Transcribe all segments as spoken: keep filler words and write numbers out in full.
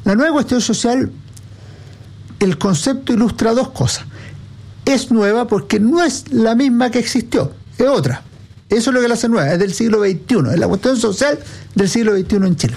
La nueva cuestión social, el concepto ilustra dos cosas. Es nueva porque no es la misma que existió, es otra. Eso es lo que la hace nueva, es del siglo veintiuno, es la cuestión social del siglo veintiuno en Chile.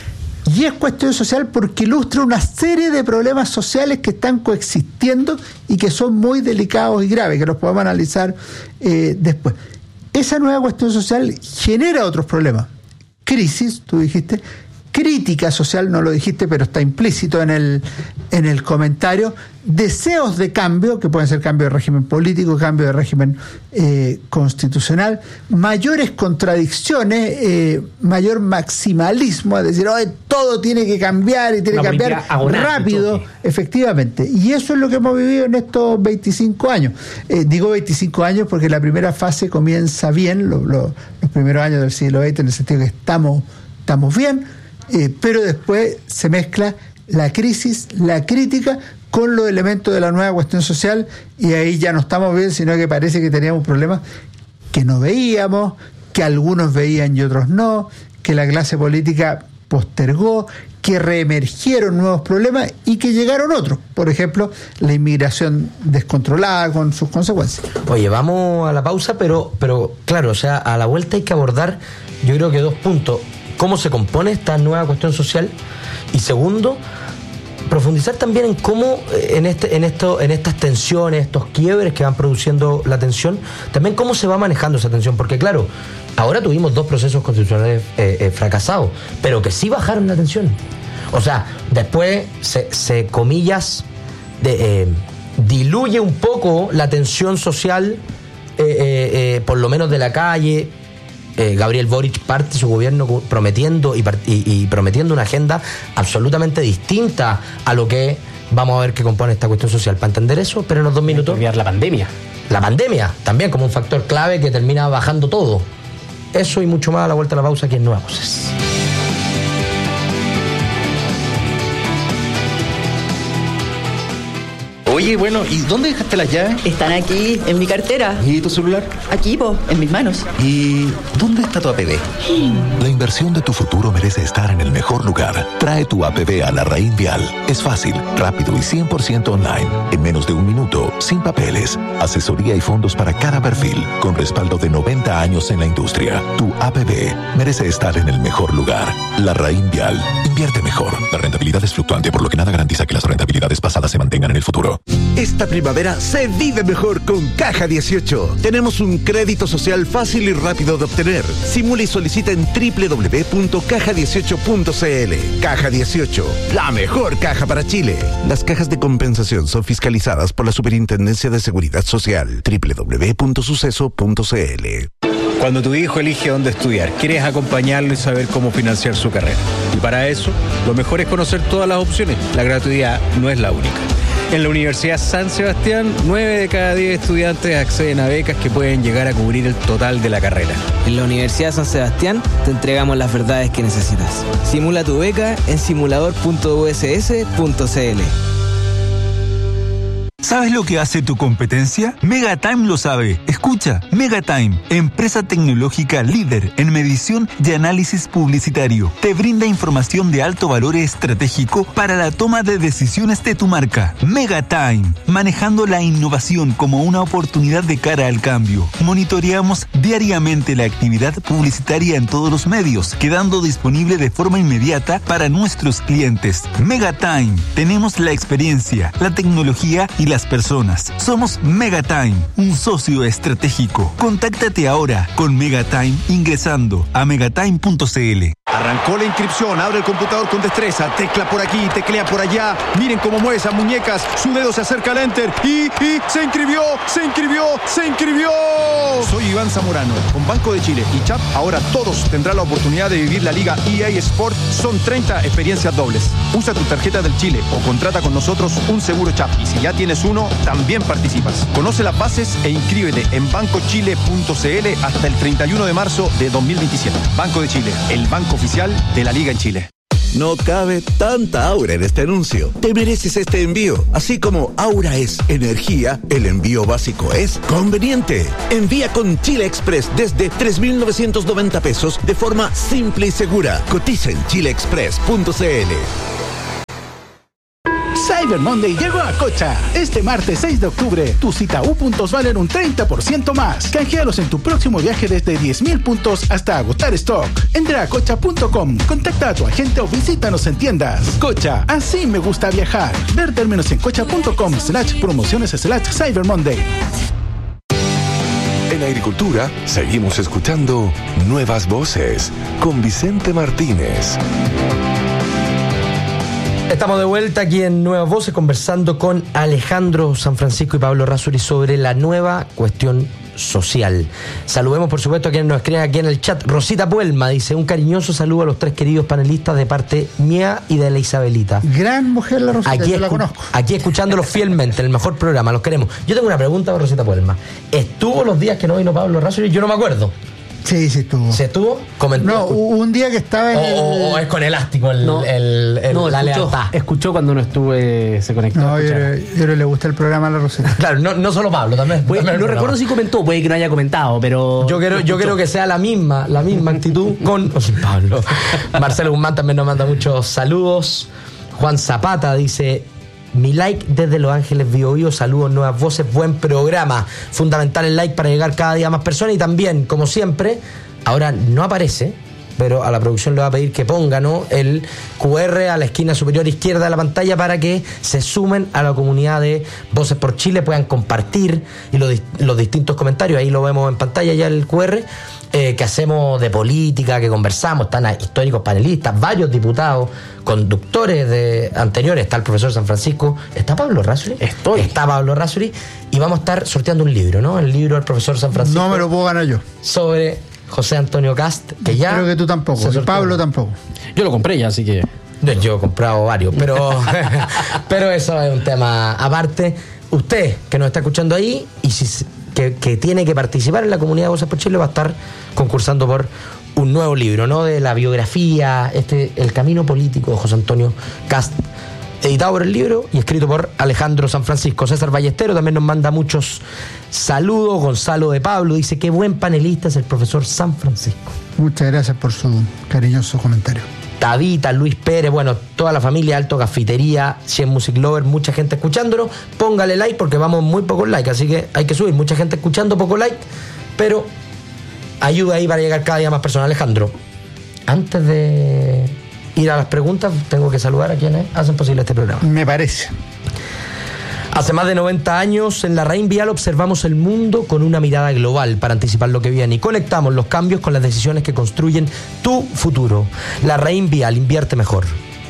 Y es cuestión social porque ilustra una serie de problemas sociales que están coexistiendo y que son muy delicados y graves, que los podemos analizar eh, después. Esa nueva cuestión social genera otros problemas. Crisis, tú dijiste, crítica social, no lo dijiste, pero está implícito en el, en el comentario, deseos de cambio, que pueden ser cambio de régimen político, cambio de régimen eh, constitucional, mayores contradicciones, eh, mayor maximalismo, es decir, oh, todo tiene que cambiar y tiene que cambiar rápido, efectivamente. Y eso es lo que hemos vivido en estos veinticinco años. Eh, digo veinticinco años porque la primera fase comienza bien, lo, lo, los primeros años del siglo veinte, en el sentido que estamos, estamos bien, eh, pero después se mezcla la crisis, la crítica, con los elementos de la nueva cuestión social, y ahí ya no estamos bien, sino que parece que teníamos problemas que no veíamos, que algunos veían y otros no, que la clase política postergó, que reemergieron nuevos problemas y que llegaron otros. Por ejemplo, la inmigración descontrolada con sus consecuencias. Oye, vamos a la pausa, pero, pero claro, o sea, a la vuelta hay que abordar, yo creo que dos puntos. ¿Cómo se compone esta nueva cuestión social? Y segundo, profundizar también en cómo en este en esto en estas tensiones, estos quiebres que van produciendo la tensión, también cómo se va manejando esa tensión, porque claro, ahora tuvimos dos procesos constitucionales eh, eh, fracasados, pero que sí bajaron la tensión. O sea, después se, se comillas de, eh, diluye un poco la tensión social, eh, eh, eh, por lo menos de la calle. Eh, Gabriel Boric parte su gobierno prometiendo y, y, y prometiendo una agenda absolutamente distinta a lo que vamos a ver que compone esta cuestión social. Para entender eso, pero en los dos minutos. Olvidar la pandemia. La pandemia, también como un factor clave que termina bajando todo. Eso y mucho más a la vuelta a la pausa aquí en Nuevas Voces. Oye, bueno, ¿y dónde dejaste las llaves? Están aquí, en mi cartera. ¿Y tu celular? Aquí, po, en mis manos. ¿Y dónde está tu A P B? La inversión de tu futuro merece estar en el mejor lugar. Trae tu A P B a la Larraín Vial. Es fácil, rápido y cien por ciento online. En menos de un minuto, sin papeles. Asesoría y fondos para cada perfil, con respaldo de noventa años en la industria. Tu A P B merece estar en el mejor lugar. Larraín Vial. Invierte mejor. La rentabilidad es fluctuante, por lo que nada garantiza que las rentabilidades pasadas se mantengan en el futuro. Esta primavera se vive mejor con Caja dieciocho. Tenemos un crédito social fácil y rápido de obtener. Simula y solicita en doble u doble u doble u punto caja dieciocho punto c l. Caja dieciocho, la mejor caja para Chile. Las cajas de compensación son fiscalizadas por la Superintendencia de Seguridad Social. doble u doble u doble u punto suceso punto c l. Cuando tu hijo elige dónde estudiar, quieres acompañarlo y saber cómo financiar su carrera. Y para eso, lo mejor es conocer todas las opciones. La gratuidad no es la única. En la Universidad San Sebastián, nueve de cada diez estudiantes acceden a becas que pueden llegar a cubrir el total de la carrera. En la Universidad San Sebastián te entregamos las verdades que necesitas. Simula tu beca en simulador punto u s s punto c l. ¿Sabes lo que hace tu competencia? Megatime lo sabe. Escucha, Megatime, empresa tecnológica líder en medición y análisis publicitario, te brinda información de alto valor estratégico para la toma de decisiones de tu marca. Megatime, manejando la innovación como una oportunidad de cara al cambio. Monitoreamos diariamente la actividad publicitaria en todos los medios, quedando disponible de forma inmediata para nuestros clientes. Megatime, tenemos la experiencia, la tecnología y las personas. Somos Megatime, un socio estratégico. Contáctate ahora con Megatime ingresando a megatime punto c l. Arrancó la inscripción, abre el computador con destreza, tecla por aquí, teclea por allá. Miren cómo mueve esas muñecas, su dedo se acerca al enter y, y se inscribió, se inscribió, se inscribió. Soy Iván Zamorano, con Banco de Chile y Chap, ahora todos tendrán la oportunidad de vivir la Liga E A Sport. Son treinta experiencias dobles. Usa tu tarjeta del Chile o contrata con nosotros un seguro Chap. Y si ya tienes uno, también participas. Conoce las bases e inscríbete en banco chile punto c l hasta el treinta y uno de marzo de dos mil veintisiete. Banco de Chile, el banco oficial de la Liga en Chile. No cabe tanta aura en este anuncio. Te mereces este envío. Así como aura es energía, el envío básico es conveniente. Envía con Chile Express desde tres mil novecientos noventa pesos de forma simple y segura. Cotiza en chile express punto c l. Cyber Monday llegó a Cocha. Este martes seis de octubre, tus Cita U puntos valen un treinta por ciento más. Canjealos en tu próximo viaje desde diez mil puntos hasta agotar stock. Entra a cocha punto com, contacta a tu agente o visítanos en tiendas. Cocha, así me gusta viajar. Ver términos en cocha punto com slash promociones slash Cyber Monday. En Agricultura seguimos escuchando Nuevas Voces con Vicente Martínez. Estamos de vuelta aquí en Nuevas Voces conversando con Alejandro San Francisco y Pablo Errázuriz sobre la nueva cuestión social. Saludemos por supuesto a quienes nos escriben aquí en el chat. Rosita Puelma dice: un cariñoso saludo a los tres queridos panelistas de parte mía y de la Isabelita. Gran mujer la Rosita, aquí yo la escu- conozco. Aquí escuchándolos fielmente, el mejor programa, los queremos. Yo tengo una pregunta para Rosita Puelma. ¿Estuvo los días que no vino Pablo Errázuriz? Yo no me acuerdo. Sí, sí estuvo. ¿Se estuvo? Comentó. No, un día que estaba en o, el... o- o es con elástico el, No, el, el- no, la escuchó, lealtad. escuchó cuando no estuve, se conectó. No, a yo, escuchar. yo creo que le gusta el programa a la Rosita. Claro, no, no solo Pablo, también. Pues, también el no programa. recuerdo si comentó, puede que no haya comentado, pero... Yo quiero, yo quiero que sea la misma, la misma actitud con o sin Pablo. Marcelo Guzmán también nos manda muchos saludos. Juan Zapata dice: mi like desde Los Ángeles, Bio Bio, saludos, Nuevas Voces, buen programa. Fundamental el like para llegar cada día a más personas y también, como siempre, ahora no aparece, pero a la producción le va a pedir que ponga, ¿no?, el cu erre a la esquina superior izquierda de la pantalla para que se sumen a la comunidad de Voces por Chile, puedan compartir y los, los distintos comentarios. Ahí lo vemos en pantalla ya el cu erre, eh, que hacemos de política, que conversamos. Están históricos panelistas, varios diputados, conductores de anteriores. Está el profesor San Francisco, está Pablo Errázuriz, Estoy. está Pablo Errázuriz, y vamos a estar sorteando un libro, ¿no? El libro del profesor San Francisco. No me lo puedo ganar yo. Sobre José Antonio Cast, que ya... Creo que tú tampoco, se y sorteó. Pablo tampoco. Yo lo compré ya, así que... Yo he comprado varios, pero, pero eso es un tema aparte. Usted que nos está escuchando ahí y si, que, que tiene que participar en la comunidad de Voces por Chile, va a estar concursando por un nuevo libro, ¿no?, de la biografía, este El Camino Político de José Antonio Cast, editado por el libro y escrito por Alejandro San Francisco. César Ballestero también nos manda muchos saludos. Gonzalo de Pablo dice: qué buen panelista es el profesor San Francisco. Muchas gracias por su cariñoso comentario. Tabita, Luis Pérez, bueno, toda la familia Alto Cafetería, cien Music Lover, mucha gente escuchándonos. Póngale like porque vamos muy pocos likes, así que hay que subir. Mucha gente escuchando, poco like, pero ayuda ahí para llegar cada día más personas. Alejandro, antes de ir a las preguntas, tengo que saludar a quienes hacen posible este programa. Me parece. Hace más de noventa años, en la Raín Vial observamos el mundo con una mirada global para anticipar lo que viene y conectamos los cambios con las decisiones que construyen tu futuro. La Raín Vial, invierte mejor.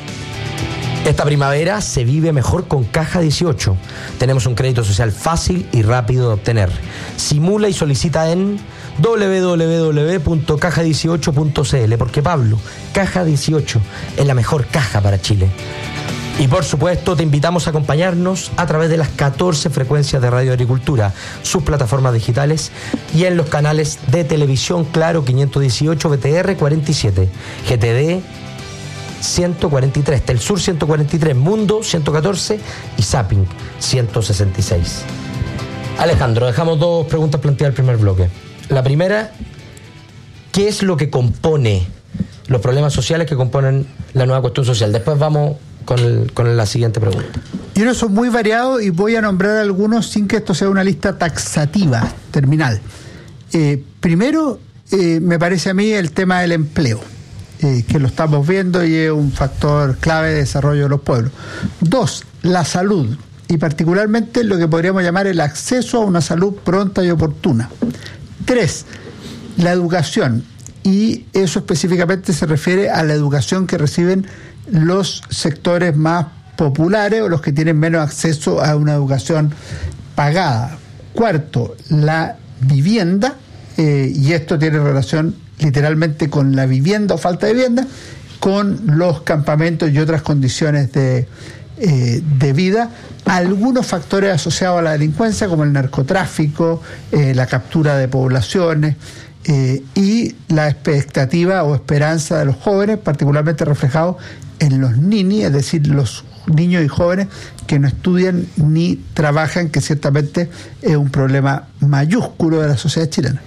Esta primavera se vive mejor con Caja dieciocho. Tenemos un crédito social fácil y rápido de obtener. Simula y solicita en doble u doble u doble u punto caja dieciocho punto c l, porque Pablo, Caja dieciocho es la mejor caja para Chile. Y por supuesto te invitamos a acompañarnos a través de las catorce frecuencias de Radio Agricultura, sus plataformas digitales y en los canales de televisión Claro quinientos dieciocho, B T R cuarenta y siete, G T D ciento cuarenta y tres, Telsur ciento cuarenta y tres, Mundo ciento catorce y Zapping ciento sesenta y seis. Alejandro, dejamos dos preguntas planteadas al primer bloque. La primera: ¿qué es lo que compone los problemas sociales que componen la nueva cuestión social? Después vamos con, el, con la siguiente pregunta. Y uno son muy variados y voy a nombrar algunos sin que esto sea una lista taxativa, terminal. Eh, primero, eh, me parece a mí el tema del empleo, eh, que lo estamos viendo y es un factor clave de desarrollo de los pueblos. Dos, la salud, y particularmente lo que podríamos llamar el acceso a una salud pronta y oportuna. Tres, la educación, y eso específicamente se refiere a la educación que reciben los sectores más populares o los que tienen menos acceso a una educación pagada. Cuarto, la vivienda, eh, y esto tiene relación literalmente con la vivienda o falta de vivienda, con los campamentos y otras condiciones de, eh, de vida. Algunos factores asociados a la delincuencia, como el narcotráfico, eh, la captura de poblaciones, eh, y la expectativa o esperanza de los jóvenes, particularmente reflejado en los ninis, es decir, los niños y jóvenes que no estudian ni trabajan, que ciertamente es un problema mayúsculo de la sociedad chilena.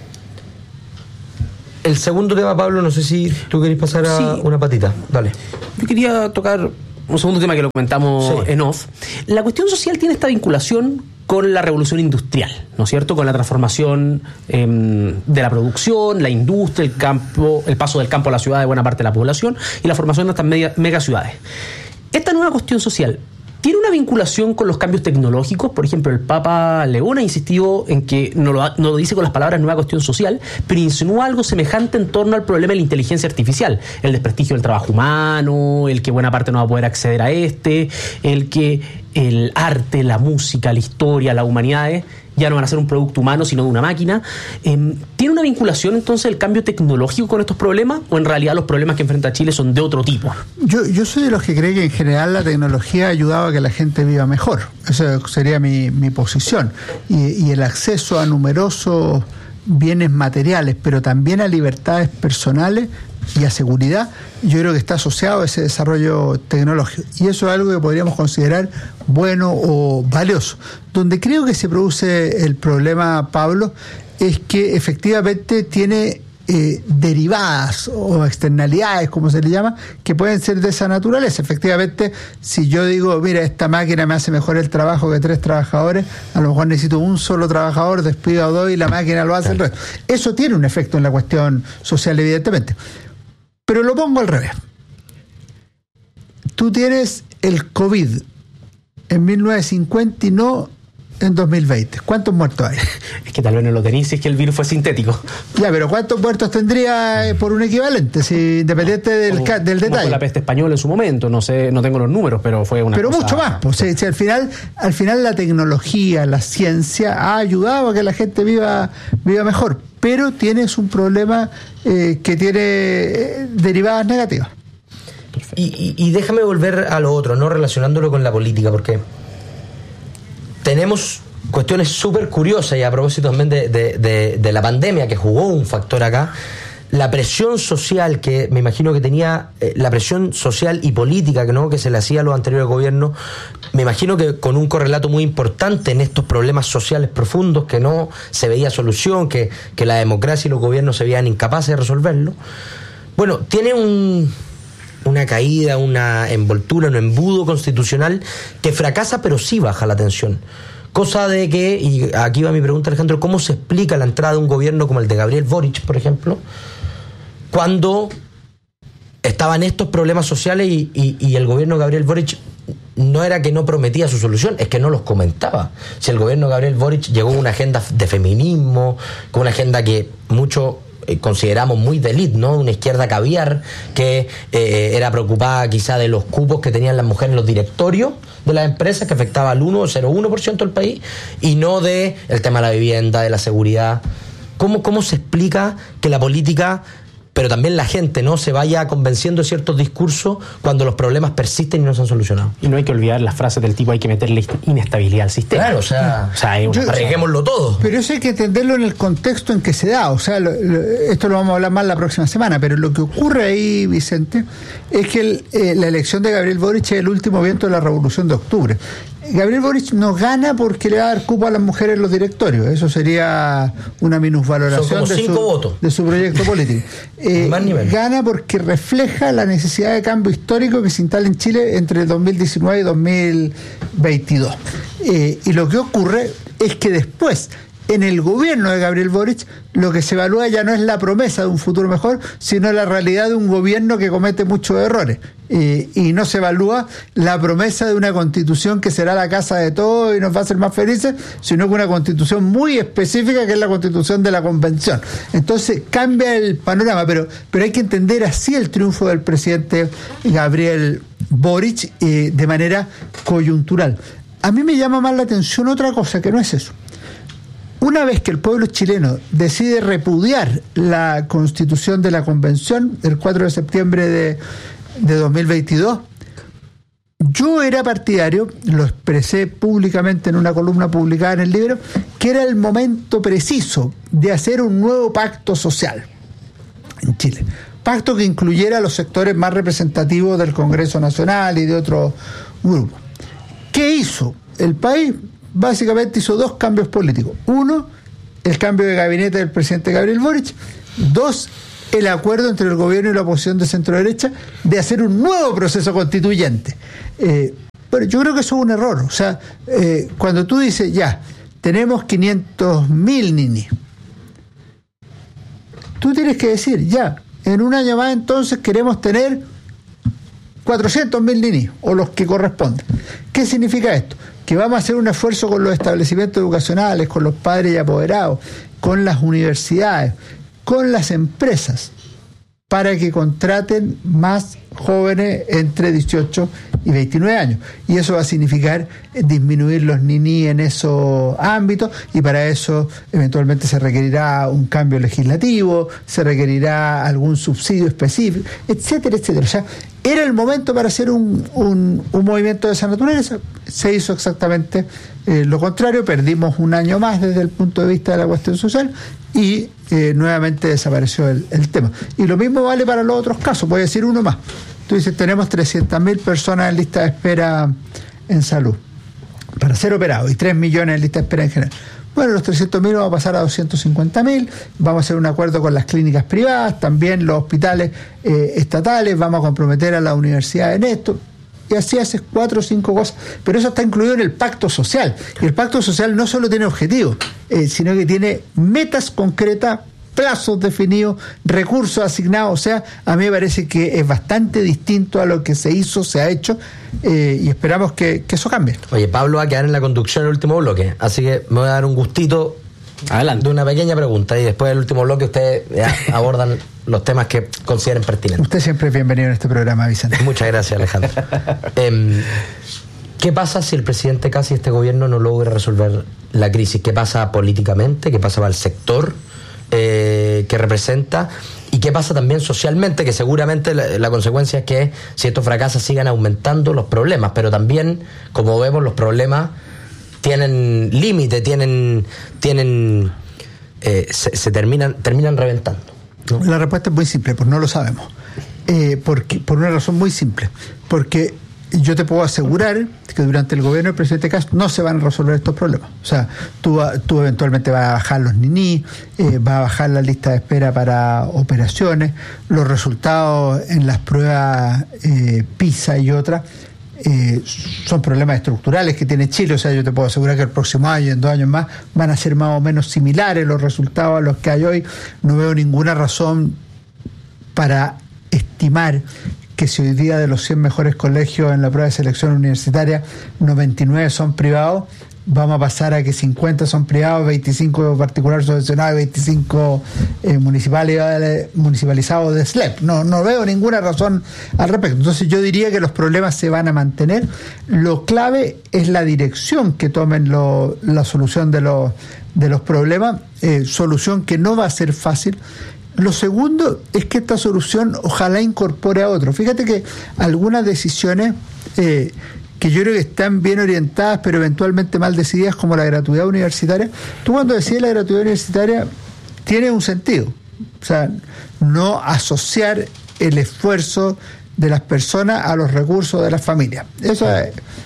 El segundo tema, Pablo, no sé si tú querés pasar a Sí. una patita. Dale. Yo quería tocar un segundo tema que lo comentamos sí. en off. La cuestión social tiene esta vinculación con la revolución industrial, ¿no es cierto? Con la transformación eh, de la producción, la industria, el campo, el paso del campo a la ciudad de buena parte de la población y la formación de estas media, megaciudades. Esta nueva cuestión social ¿tiene una vinculación con los cambios tecnológicos? Por ejemplo, el Papa León ha insistido en que no lo, no lo dice con las palabras nueva cuestión social, pero insinúa algo semejante en torno al problema de la inteligencia artificial, el desprestigio del trabajo humano, el que buena parte no va a poder acceder a este, el que el arte, la música, la historia, las humanidades ya no van a ser un producto humano, sino de una máquina. Eh, ¿Tiene una vinculación entonces el cambio tecnológico con estos problemas o en realidad los problemas que enfrenta Chile son de otro tipo? Yo, yo soy de los que cree que en general la tecnología ha ayudado a que la gente viva mejor. Esa sería mi, mi posición. Y, y el acceso a numerosos bienes materiales, pero también a libertades personales y a seguridad, yo creo que está asociado a ese desarrollo tecnológico. Y eso es algo que podríamos considerar bueno o valioso. Donde creo que se produce el problema, Pablo, es que efectivamente tiene eh, derivadas o externalidades, como se le llama, que pueden ser de esa naturaleza. Efectivamente, si yo digo, mira, esta máquina me hace mejor el trabajo que tres trabajadores, a lo mejor necesito un solo trabajador, despido a dos y la máquina lo hace el resto. Eso tiene un efecto en la cuestión social, evidentemente. Pero lo pongo al revés. Tú tienes el COVID en mil novecientos cincuenta y no en dos mil veinte. ¿Cuántos muertos hay? Es que tal vez no lo tenéis si es que el virus fue sintético. Ya, pero ¿cuántos muertos tendría por un equivalente? Si independiente del, como, del detalle. Como fue la peste española en su momento, no sé, no tengo los números, pero fue una Pero cosa... mucho más. Pues, si, si al final, al final la tecnología, la ciencia ha ayudado a que la gente viva, viva mejor. Pero tienes un problema eh, que tiene eh, derivadas negativas. Y, y, y déjame volver a lo otro, no relacionándolo con la política, porque tenemos cuestiones súper curiosas, y a propósito también de, de, de, de la pandemia, que jugó un factor acá, la presión social que me imagino que tenía, eh, la presión social y política que no que se le hacía a los anteriores gobiernos, me imagino que con un correlato muy importante en estos problemas sociales profundos, que no se veía solución, que, que la democracia y los gobiernos se veían incapaces de resolverlo. Bueno, tiene un... una caída, una envoltura, un embudo constitucional que fracasa pero sí baja la tensión. Cosa de que, y aquí va mi pregunta, Alejandro, ¿cómo se explica la entrada de un gobierno como el de Gabriel Boric, por ejemplo, cuando estaban estos problemas sociales y, y, y el gobierno de Gabriel Boric no era que no prometía su solución, es que no los comentaba? Si el gobierno de Gabriel Boric llegó con una agenda de feminismo, con una agenda que mucho... consideramos muy de élite, ¿no? Una izquierda caviar que eh, era preocupada quizá de los cupos que tenían las mujeres en los directorios de las empresas, que afectaba al uno coma cero uno por ciento del país, y no de el tema de la vivienda, de la seguridad. ¿Cómo, cómo se explica que la política, pero también la gente, no se vaya convenciendo de ciertos discursos cuando los problemas persisten y no se han solucionado? Y no hay que olvidar las frases del tipo hay que meterle inestabilidad al sistema. Claro, o sea, o sea Yo, arreguémoslo todo. Pero eso hay que entenderlo en el contexto en que se da. O sea, lo, lo, esto lo vamos a hablar más la próxima semana, pero lo que ocurre ahí, Vicente, es que el, eh, la elección de Gabriel Boric es el último viento de la Revolución de Octubre. Gabriel Boric no gana porque le va a dar cupo a las mujeres en los directorios. Eso sería una minusvaloración de su, de su proyecto político. Eh, gana porque refleja la necesidad de cambio histórico que se instala en Chile entre el dos mil diecinueve y dos mil veintidós. Eh, y lo que ocurre es que después, en el gobierno de Gabriel Boric, lo que se evalúa ya no es la promesa de un futuro mejor, sino la realidad de un gobierno que comete muchos errores. Eh, y no se evalúa la promesa de una constitución que será la casa de todos y nos va a hacer más felices, sino que una constitución muy específica, que es la constitución de la convención. Entonces cambia el panorama, pero, pero hay que entender así el triunfo del presidente Gabriel Boric eh, de manera coyuntural. A mí me llama más la atención otra cosa, que no es eso. Una vez que el pueblo chileno decide repudiar la constitución de la convención el cuatro de septiembre de, de dos mil veintidós, yo era partidario, lo expresé públicamente en una columna publicada en el libro, que era el momento preciso de hacer un nuevo pacto social en Chile. Pacto que incluyera a los sectores más representativos del Congreso Nacional y de otros grupos. ¿Qué hizo el país? Básicamente hizo dos cambios políticos. Uno, el cambio de gabinete del presidente Gabriel Boric. Dos, el acuerdo entre el gobierno y la oposición de centro-derecha de hacer un nuevo proceso constituyente. Eh, pero yo creo que eso es un error. O sea, eh, cuando tú dices, ya, tenemos quinientos mil ninis, tú tienes que decir, ya, en un año más entonces queremos tener cuatrocientos mil ninis, o los que correspondan. ¿Qué significa esto? Que vamos a hacer un esfuerzo con los establecimientos educacionales, con los padres y apoderados, con las universidades, con las empresas, para que contraten más jóvenes entre dieciocho y veintinueve años. Y eso va a significar disminuir los niní en esos ámbitos, y para eso eventualmente se requerirá un cambio legislativo, se requerirá algún subsidio específico, etcétera, etcétera. O sea, era el momento para hacer un, un, un movimiento de esa naturaleza. Se hizo exactamente eh, lo contrario, perdimos un año más desde el punto de vista de la cuestión social, y eh, nuevamente desapareció el, el tema. Y lo mismo vale para los otros casos. Voy a decir uno más. Tú dices, tenemos trescientas mil personas en lista de espera en salud para ser operados y tres millones en lista de espera en general. Bueno, los trescientos mil vamos a pasar a doscientos cincuenta mil, vamos a hacer un acuerdo con las clínicas privadas, también los hospitales eh, estatales, vamos a comprometer a la universidad en esto. Y así haces cuatro o cinco cosas, pero eso está incluido en el pacto social. Y el pacto social no solo tiene objetivos, eh, sino que tiene metas concretas, plazos definidos, recursos asignados. O sea, a mí me parece que es bastante distinto a lo que se hizo, se ha hecho, eh, y esperamos que, que eso cambie. Oye, Pablo va a quedar en la conducción el último bloque, así que me voy a dar un gustito. Adelante. De una pequeña pregunta, y después del último bloque ustedes ya abordan los temas que consideren pertinentes. Usted siempre es bienvenido en este programa, Vicente. Muchas gracias, Alejandro. eh, ¿Qué pasa si el presidente Kast y este gobierno no logra resolver la crisis? ¿Qué pasa políticamente? ¿Qué pasa para el sector eh, que representa? ¿Y qué pasa también socialmente? Que seguramente la, la consecuencia es que si esto fracasa sigan aumentando los problemas, pero también, como vemos, los problemas tienen límite, tienen, tienen eh, se, se terminan, terminan reventando, ¿no? La respuesta es muy simple, pues no lo sabemos. Eh, porque, por una razón muy simple. Porque yo te puedo asegurar que durante el gobierno del presidente Kast no se van a resolver estos problemas. O sea, tú, tú eventualmente vas a bajar los niní, eh, vas a bajar la lista de espera para operaciones, los resultados en las pruebas eh, PISA y otras Eh, son problemas estructurales que tiene Chile. O sea, yo te puedo asegurar que el próximo año, en dos años más, van a ser más o menos similares los resultados a los que hay hoy. No veo ninguna razón para estimar que si hoy día de los cien mejores colegios en la prueba de selección universitaria, noventa y nueve son privados, vamos a pasar a que cincuenta son privados, veinticinco particulares subvencionados y veinticinco eh, municipales, municipalizados de S L E P. No, no veo ninguna razón al respecto. Entonces yo diría que los problemas se van a mantener. Lo clave es la dirección que tomen lo, la solución de los, de los problemas, eh, solución que no va a ser fácil. Lo segundo es que esta solución ojalá incorpore a otros. Fíjate que algunas decisiones eh, que yo creo que están bien orientadas, pero eventualmente mal decididas, como la gratuidad universitaria. Tú cuando decides la gratuidad universitaria, tiene un sentido. O sea, no asociar el esfuerzo de las personas a los recursos de las familias. Eso es.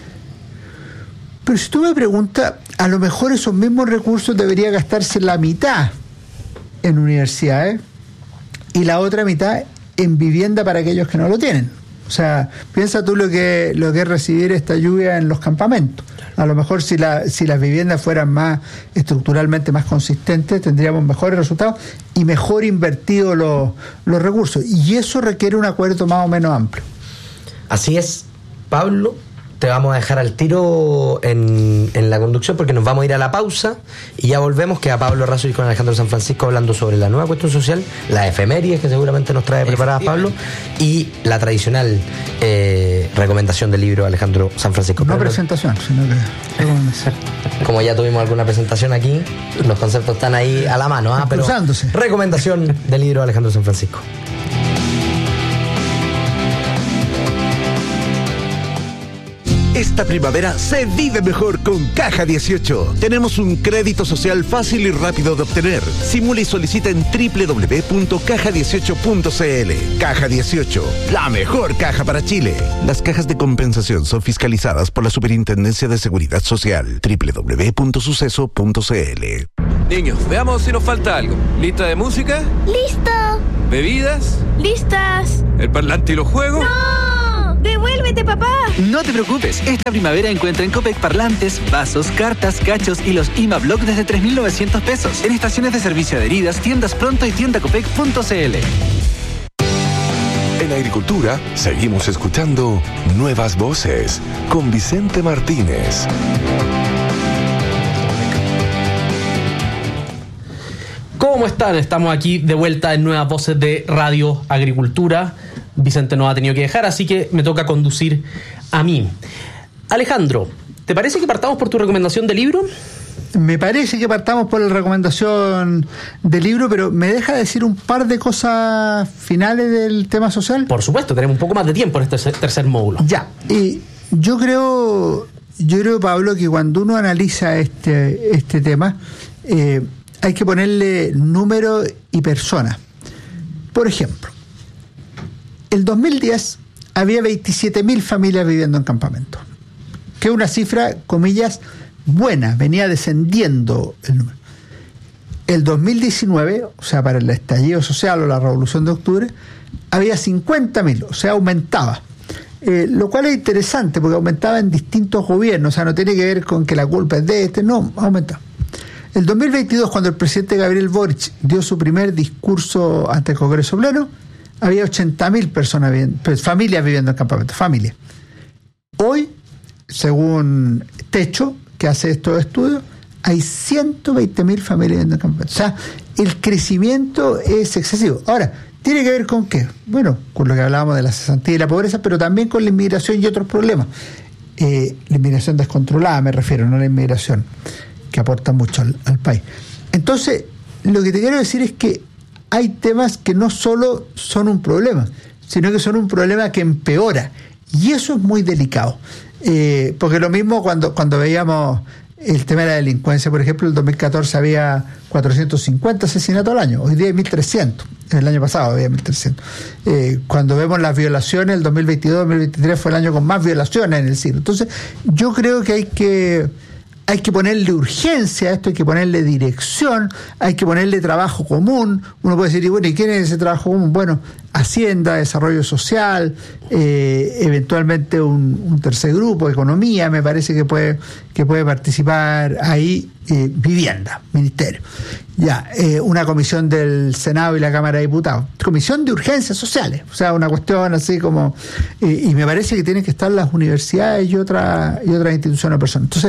Pero si tú me preguntas, a lo mejor esos mismos recursos debería gastarse la mitad en universidades y la otra mitad en vivienda para aquellos que no lo tienen. O sea, piensa tú lo que lo que es recibir esta lluvia en los campamentos. A lo mejor si la si las viviendas fueran más estructuralmente más consistentes, tendríamos mejores resultados y mejor invertidos los, los recursos. Y eso requiere un acuerdo más o menos amplio. Así es, Pablo. Te vamos a dejar al tiro en, en la conducción porque nos vamos a ir a la pausa y ya volvemos. Queda Pablo Razo y con Alejandro San Francisco hablando sobre la nueva cuestión social, las efemérides que seguramente nos trae preparadas Pablo y la tradicional eh, recomendación del libro de Alejandro San Francisco. No Pero presentación, sino que... Como ya tuvimos alguna presentación aquí, los conceptos están ahí a la mano, ¿eh? Pero cruzándose. Recomendación del libro de Alejandro San Francisco. Esta primavera se vive mejor con Caja dieciocho. Tenemos un crédito social fácil y rápido de obtener. Simula y solicita en doble u doble u doble u punto caja dieciocho punto c l. Caja dieciocho, la mejor caja para Chile. Las cajas de compensación son fiscalizadas por la Superintendencia de Seguridad Social. doble u doble u doble u punto suceso punto c l. Niños, veamos si nos falta algo. ¿Lista de música? ¡Listo! ¿Bebidas? ¡Listas! ¿El parlante y los juegos? ¡No! ¡Devuélvete, papá! No te preocupes, esta primavera encuentra en Copec parlantes, vasos, cartas, cachos y los I M A Block desde tres mil novecientos pesos. En estaciones de servicio adheridas, tiendas Pronto y tienda copec punto c l. En Agricultura seguimos escuchando Nuevas Voces con Vicente Martínez. ¿Cómo están? Estamos aquí de vuelta en Nuevas Voces de Radio Agricultura. Vicente nos ha tenido que dejar, así que me toca conducir a mí. Alejandro, ¿te parece que partamos por tu recomendación de libro? Me parece que partamos por la recomendación del libro, pero ¿me deja decir un par de cosas finales del tema social? Por supuesto, tenemos un poco más de tiempo en este tercer módulo. Ya, y yo creo, yo creo, Pablo, que cuando uno analiza este, este tema, eh, hay que ponerle número y persona. Por ejemplo, el dos mil diez había veintisiete mil familias viviendo en campamentos, que es una cifra, comillas, buena, venía descendiendo el número. El dos mil diecinueve, o sea, para el estallido social o la Revolución de Octubre, había cincuenta mil, o sea, aumentaba. Eh, lo cual es interesante porque aumentaba en distintos gobiernos, o sea, no tiene que ver con que la culpa es de este, no, aumentaba. El dos mil veintidós, cuando el presidente Gabriel Boric dio su primer discurso ante el Congreso Pleno, había ochenta mil personas viviendo, pues, familias viviendo en campamentos, familias. Hoy, según Techo, que hace estos estudios, hay ciento veinte mil familias viviendo en campamentos. O sea, el crecimiento es excesivo. Ahora, ¿tiene que ver con qué? Bueno, con lo que hablábamos de la cesantía y la pobreza, pero también con la inmigración y otros problemas. Eh, la inmigración descontrolada, me refiero, no la inmigración que aporta mucho al, al país. Entonces, lo que te quiero decir es que hay temas que no solo son un problema, sino que son un problema que empeora. Y eso es muy delicado. Eh, porque lo mismo cuando, cuando veíamos el tema de la delincuencia, por ejemplo, en el dos mil catorce había cuatrocientos cincuenta asesinatos al año, hoy día hay mil trescientos, el año pasado había mil trescientos. Eh, cuando vemos las violaciones, el dos mil veintidós dos mil veintitrés fue el año con más violaciones en el siglo. Entonces, yo creo que hay que... Hay que ponerle urgencia a esto, hay que ponerle dirección, hay que ponerle trabajo común. Uno puede decir, y bueno, ¿y quién es ese trabajo común? Bueno, Hacienda, Desarrollo Social, eh, eventualmente un, un tercer grupo, Economía, me parece que puede, que puede participar ahí, eh, Vivienda, Ministerio. Ya, eh, una comisión del Senado y la Cámara de Diputados. Comisión de Urgencias Sociales, o sea, una cuestión así como... Eh, y me parece que tienen que estar las universidades y, otra, y otras instituciones o personas. Entonces,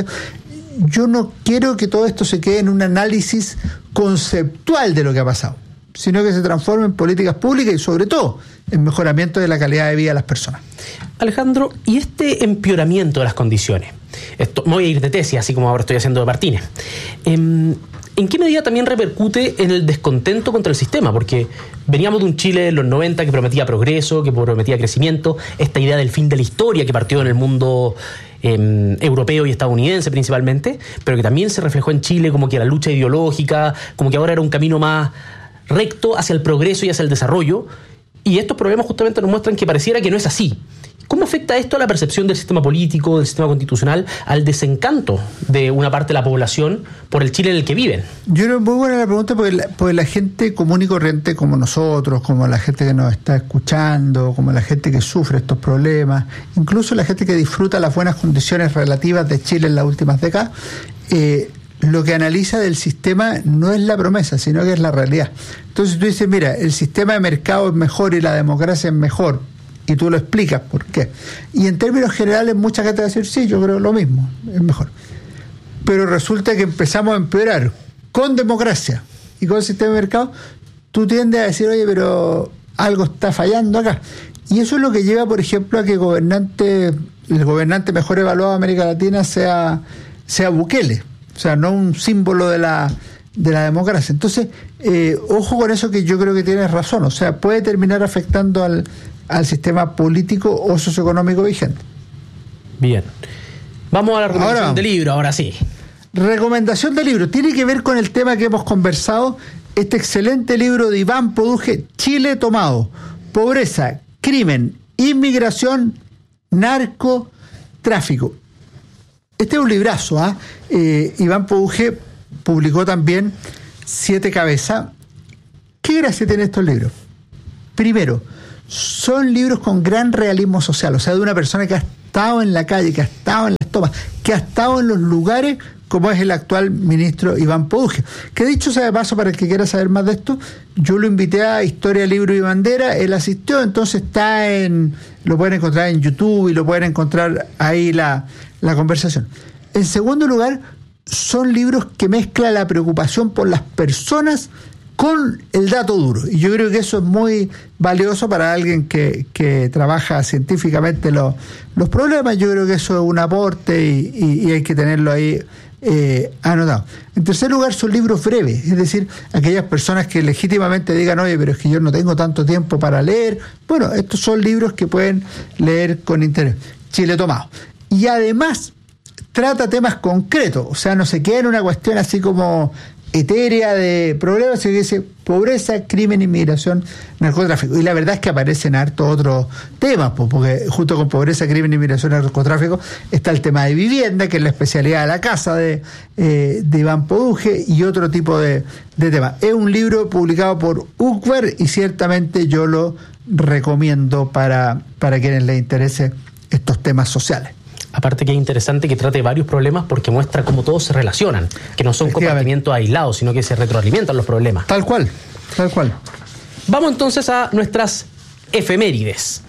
yo no quiero que todo esto se quede en un análisis conceptual de lo que ha pasado, sino que se transforme en políticas públicas y sobre todo en mejoramiento de la calidad de vida de las personas. Alejandro, ¿y este empeoramiento de las condiciones? Esto, me voy a ir de tesis, así como ahora estoy haciendo de Martínez. Eh, ¿En qué medida también repercute en el descontento contra el sistema? Porque veníamos de un Chile en los noventa que prometía progreso, que prometía crecimiento, esta idea del fin de la historia que partió en el mundo eh, europeo y estadounidense principalmente, pero que también se reflejó en Chile como que la lucha ideológica, como que ahora era un camino más recto hacia el progreso y hacia el desarrollo, y estos problemas justamente nos muestran que pareciera que no es así. ¿Cómo afecta esto a la percepción del sistema político, del sistema constitucional, al desencanto de una parte de la población por el Chile en el que viven? Yo creo que es muy buena la pregunta porque la, porque la gente común y corriente como nosotros, como la gente que nos está escuchando, como la gente que sufre estos problemas, incluso la gente que disfruta las buenas condiciones relativas de Chile en las últimas décadas, eh, lo que analiza del sistema no es la promesa, sino que es la realidad. Entonces tú dices, mira, el sistema de mercado es mejor y la democracia es mejor, y tú lo explicas por qué. Y en términos generales mucha gente va a decir, sí, yo creo lo mismo, es mejor. Pero resulta que empezamos a empeorar con democracia y con el sistema de mercado, tú tiendes a decir, oye, pero algo está fallando acá. Y eso es lo que lleva, por ejemplo, a que gobernante, el gobernante mejor evaluado de América Latina sea, sea Bukele, o sea, no un símbolo de la, de la democracia. Entonces, eh, ojo con eso, que yo creo que tienes razón, o sea, puede terminar afectando al al sistema político o socioeconómico vigente. Bien. Vamos a la recomendación del libro, ahora sí. Recomendación del libro. Tiene que ver con el tema que hemos conversado. Este excelente libro de Iván Poduje, Chile tomado. Pobreza, crimen, inmigración, narcotráfico. Este es un librazo, ¿ah? ¿eh? Eh, Iván Poduje publicó también Siete Cabezas. ¿Qué gracia tienen estos libros? Primero, son libros con gran realismo social, o sea, de una persona que ha estado en la calle, que ha estado en las tomas, que ha estado en los lugares, como es el actual ministro Iván Poduje. Que dicho sea de paso, para el que quiera saber más de esto, yo lo invité a Historia, Libro y Bandera, él asistió, entonces está en, lo pueden encontrar en YouTube y lo pueden encontrar ahí la, la conversación. En segundo lugar, son libros que mezclan la preocupación por las personas con el dato duro, y yo creo que eso es muy valioso para alguien que, que trabaja científicamente los, los problemas. Yo creo que eso es un aporte y, y, y hay que tenerlo ahí eh, anotado. En tercer lugar, son libros breves, es decir, aquellas personas que legítimamente digan, oye, pero es que yo no tengo tanto tiempo para leer. Bueno, estos son libros que pueden leer con interés. Chile Tomado. Y además trata temas concretos, o sea, no se queda en una cuestión así como etérea de problemas, sino que dice pobreza, crimen, inmigración, narcotráfico. Y la verdad es que aparecen harto otros temas, porque junto con pobreza, crimen, inmigración, narcotráfico está el tema de vivienda, que es la especialidad de la casa de, eh, de Iván Poduje, y otro tipo de, de temas. Es un libro publicado por Ucber y ciertamente yo lo recomiendo para, para quienes les interese estos temas sociales. Aparte que es interesante que trate varios problemas porque muestra cómo todos se relacionan, que no son compartimientos aislados, sino que se retroalimentan los problemas. Tal cual, tal cual. Vamos entonces a nuestras efemérides.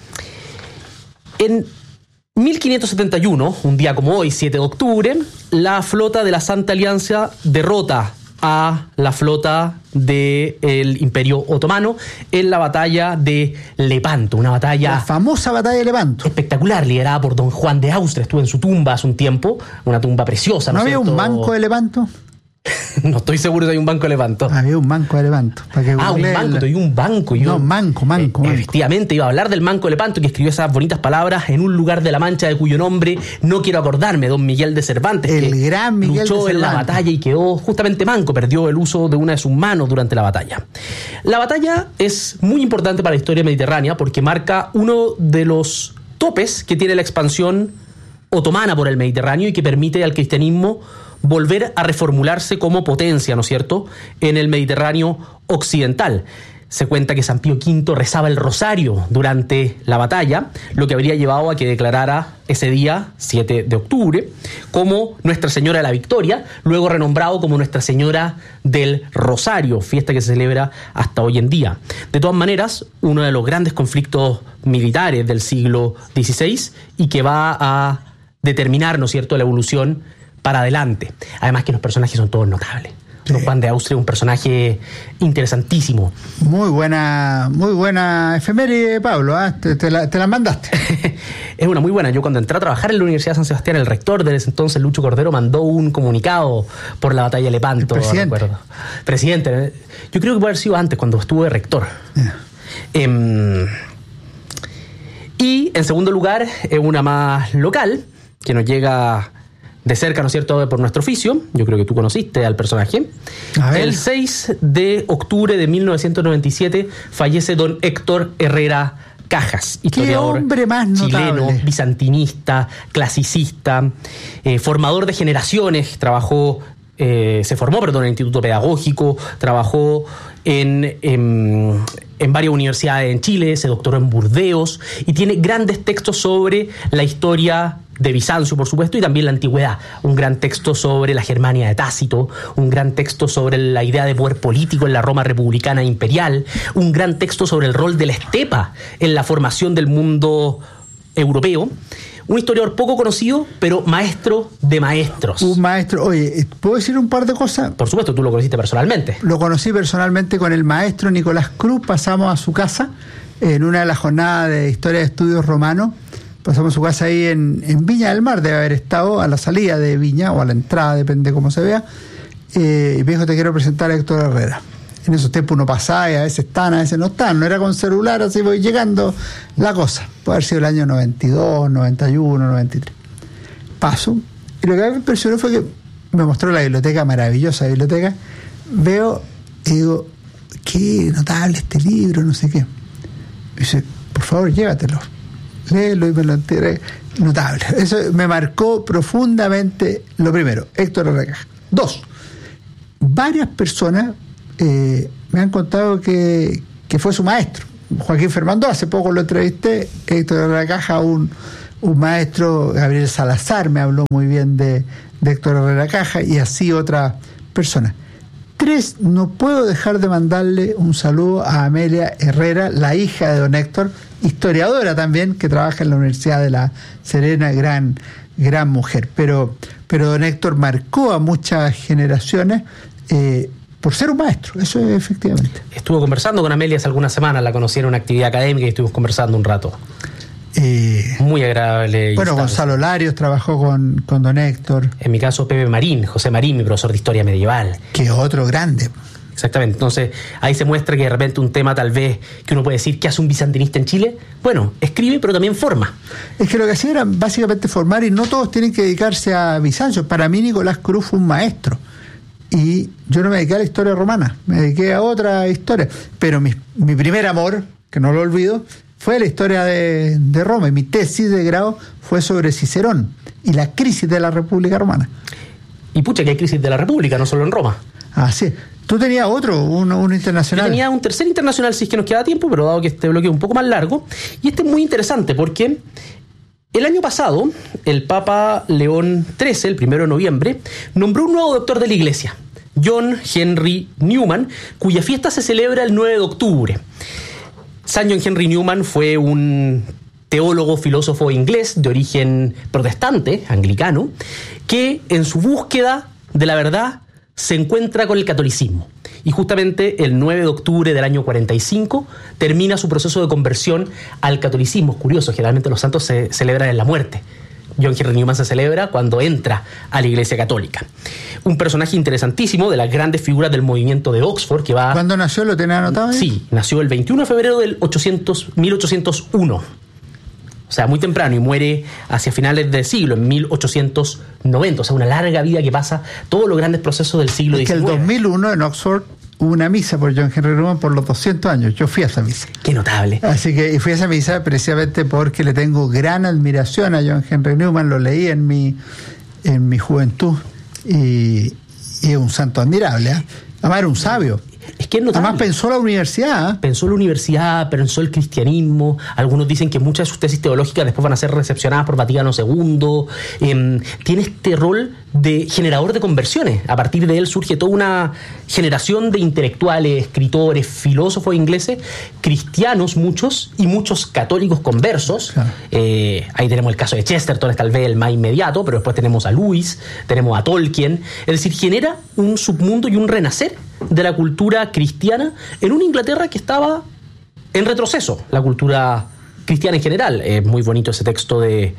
En mil quinientos setenta y uno, un día como hoy, siete de octubre, la flota de la Santa Alianza derrota a la flota del Imperio Otomano en la batalla de Lepanto, una batalla... La famosa batalla de Lepanto. Espectacular, liderada por don Juan de Austria. Estuve en su tumba hace un tiempo, una tumba preciosa. ¿No, ¿no había un banco de Lepanto? No estoy seguro si hay un banco de Lepanto. Había un banco de Lepanto. Para que ah, un banco, el... te un banco. Yo, no, manco, manco, eh, manco. Efectivamente, iba a hablar del Banco de Lepanto, que escribió esas bonitas palabras en un lugar de la Mancha de cuyo nombre no quiero acordarme, don Miguel de Cervantes. El que gran Miguel luchó de Cervantes. en la batalla y quedó justamente manco, perdió el uso de una de sus manos durante la batalla. La batalla es muy importante para la historia mediterránea porque marca uno de los topes que tiene la expansión otomana por el Mediterráneo y que permite al cristianismo volver a reformularse como potencia, ¿no es cierto?, en el Mediterráneo occidental. Se cuenta que San Pío quinto rezaba el rosario durante la batalla, lo que habría llevado a que declarara ese día, siete de octubre, como Nuestra Señora de la Victoria, luego renombrado como Nuestra Señora del Rosario, fiesta que se celebra hasta hoy en día. De todas maneras, uno de los grandes conflictos militares del siglo dieciséis y que va a determinar, ¿no es cierto?, la evolución para adelante. Además que los personajes son todos notables. Sí. Don Juan de Austria es un personaje interesantísimo. Muy buena, muy buena efeméride, Pablo, ¿eh? te, te, la, te la mandaste. Es una muy buena. Yo cuando entré a trabajar en la Universidad de San Sebastián, el rector de ese entonces, Lucho Cordero, mandó un comunicado por la batalla de Lepanto. El presidente. Recuerdo. Presidente. Yo creo que puede haber sido antes, cuando estuve de rector. Yeah. Eh, y en segundo lugar, es una más local, que nos llega de cerca, ¿no es cierto?, por nuestro oficio. Yo creo que tú conociste al personaje. El seis de octubre de mil novecientos noventa y siete fallece don Héctor Herrera Cajas, historiador Qué hombre más chileno, notable. Bizantinista, clasicista, eh, formador de generaciones. Trabajó, eh, se formó, perdón, en el Instituto Pedagógico, trabajó en, en, en varias universidades en Chile, se doctoró en Burdeos y tiene grandes textos sobre la historia de Bizancio, por supuesto, y también la antigüedad. Un gran texto sobre la Germania de Tácito, un gran texto sobre la idea de poder político en la Roma republicana imperial, un gran texto sobre el rol de la estepa en la formación del mundo europeo. Un historiador poco conocido, pero maestro de maestros. Un maestro. Oye, ¿puedo decir un par de cosas? Por supuesto, tú lo conociste personalmente. Lo conocí personalmente con el maestro Nicolás Cruz. Pasamos a su casa en una de las jornadas de Historia de Estudios Romanos. Pasamos a su casa ahí en, en Viña del Mar, debe haber estado a la salida de Viña o a la entrada, depende de cómo se vea. Eh, y me dijo, te quiero presentar a Héctor Herrera. En esos tiempos uno pasaba y a veces están, a veces no están. No era con celular, así voy llegando la cosa. Puede haber sido el año noventa y dos, noventa y uno, noventa y tres. Paso. Y lo que me impresionó fue que me mostró la biblioteca, maravillosa biblioteca. Veo y digo, qué notable este libro, no sé qué. Y dice, por favor, llévatelo. Léelo y me lo enteré. Notable. Eso me marcó profundamente lo primero. Héctor Herrera. Dos. varias personas eh, me han contado que, que fue su maestro. Joaquín Fermando, hace poco lo entrevisté, Héctor Herrera Caja, un, un maestro, Gabriel Salazar me habló muy bien de, de Héctor Herrera Caja, y así otras personas. Tres, no puedo dejar de mandarle un saludo a Amelia Herrera, la hija de don Héctor, historiadora también, que trabaja en la Universidad de La Serena, gran, gran mujer. Pero, pero don Héctor marcó a muchas generaciones eh, por ser un maestro, eso es efectivamente. Estuve conversando con Amelia hace algunas semanas, la conocí en una actividad académica y estuvimos conversando un rato. Eh, Muy agradable. Bueno, Gonzalo Larios trabajó con, con don Héctor. En mi caso, Pepe Marín, José Marín, mi profesor de historia medieval. Que otro grande. Exactamente. Entonces, ahí se muestra que de repente un tema tal vez que uno puede decir, ¿qué hace un bizantinista en Chile? Bueno, escribe, pero también forma. Es que lo que hacía era básicamente formar, y no todos tienen que dedicarse a Bizancio. Para mí, Nicolás Cruz fue un maestro. Y yo no me dediqué a la historia romana, me dediqué a otra historia. Pero mi, mi primer amor, que no lo olvido, fue la historia de, de Roma. Y mi tesis de grado fue sobre Cicerón y la crisis de la República Romana. Y pucha, que hay crisis de la República, no solo en Roma. Ah, sí. Tú tenías otro, uno, uno internacional. Yo tenía un tercer internacional, si es que nos queda tiempo, pero dado que este bloque es un poco más largo. Y este es muy interesante porque el año pasado, el Papa León trece, el primero de noviembre, nombró un nuevo doctor de la Iglesia, John Henry Newman, cuya fiesta se celebra el nueve de octubre. San John Henry Newman fue un teólogo, filósofo inglés de origen protestante, anglicano, que en su búsqueda de la verdad se encuentra con el catolicismo. Y justamente el nueve de octubre del año cuarenta y cinco termina su proceso de conversión al catolicismo. Es curioso, generalmente los santos se celebran en la muerte. John Henry Newman se celebra cuando entra a la Iglesia Católica. Un personaje interesantísimo, de las grandes figuras del movimiento de Oxford, que va... ¿Cuándo nació? ¿Lo tenés anotado? Sí, nació el veintiuno de febrero del mil ochocientos uno. O sea, muy temprano, y muere hacia finales del siglo, en mil ochocientos noventa. O sea, una larga vida que pasa todos los grandes procesos del siglo diecinueve. Es que el dos mil uno en Oxford hubo una misa por John Henry Newman por los doscientos años. Yo fui a esa misa. Qué notable. Así que y fui a esa misa precisamente porque le tengo gran admiración a John Henry Newman. Lo leí en mi, en mi juventud y, y es un santo admirable, ¿eh? Además era un sabio. Es que es notable. Además pensó la universidad. ¿eh? Pensó la universidad, pensó el cristianismo. Algunos dicen que muchas de sus tesis teológicas después van a ser recepcionadas por Vaticano segundo. Eh, tiene este rol de generador de conversiones. A partir de él surge toda una generación de intelectuales, escritores, filósofos ingleses, cristianos muchos, y muchos católicos conversos. Claro. Eh, ahí tenemos el caso de Chesterton, es tal vez el más inmediato, pero después tenemos a Lewis, tenemos a Tolkien. Es decir, genera un submundo y un renacer de la cultura cristiana en una Inglaterra que estaba en retroceso, la cultura cristiana en general. Es muy bonito ese texto de,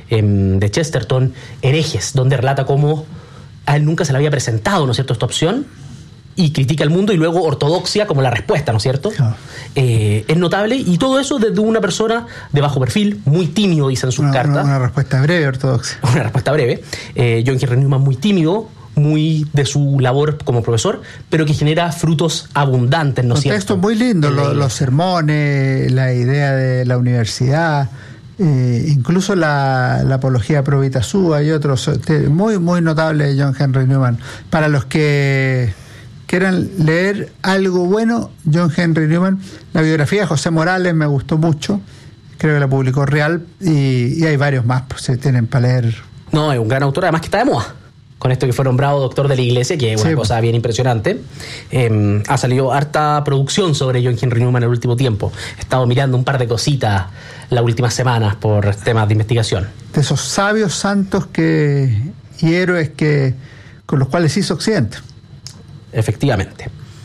de Chesterton, Herejes, donde relata cómo a él nunca se le había presentado, ¿no es cierto?, esta opción, y critica el mundo, y luego ortodoxia como la respuesta, ¿no es cierto? Claro. Eh, es notable, y todo eso desde una persona de bajo perfil, muy tímido, dicen sus una, cartas. Una, una respuesta breve, ortodoxia. Una respuesta breve. Eh, John Henry Newman muy tímido, muy de su labor como profesor, pero que genera frutos abundantes, ¿no es cierto? Textos muy lindos, los, los sermones, la idea de la universidad, eh, incluso la, la apología pro vita sua y otros, muy, muy notable John Henry Newman. Para los que quieran leer algo bueno, John Henry Newman, la biografía de José Morales me gustó mucho, creo que la publicó Real, y, y hay varios más, pues se tienen para leer. No, es un gran autor, además que está de moda. Con esto que fue nombrado doctor de la Iglesia, que es una sí. cosa bien impresionante. Eh, ha salido harta producción sobre John Henry Newman en el último tiempo. He estado mirando un par de cositas las últimas semanas por temas de investigación. De esos sabios santos que y héroes que con los cuales hizo Occidente. Efectivamente.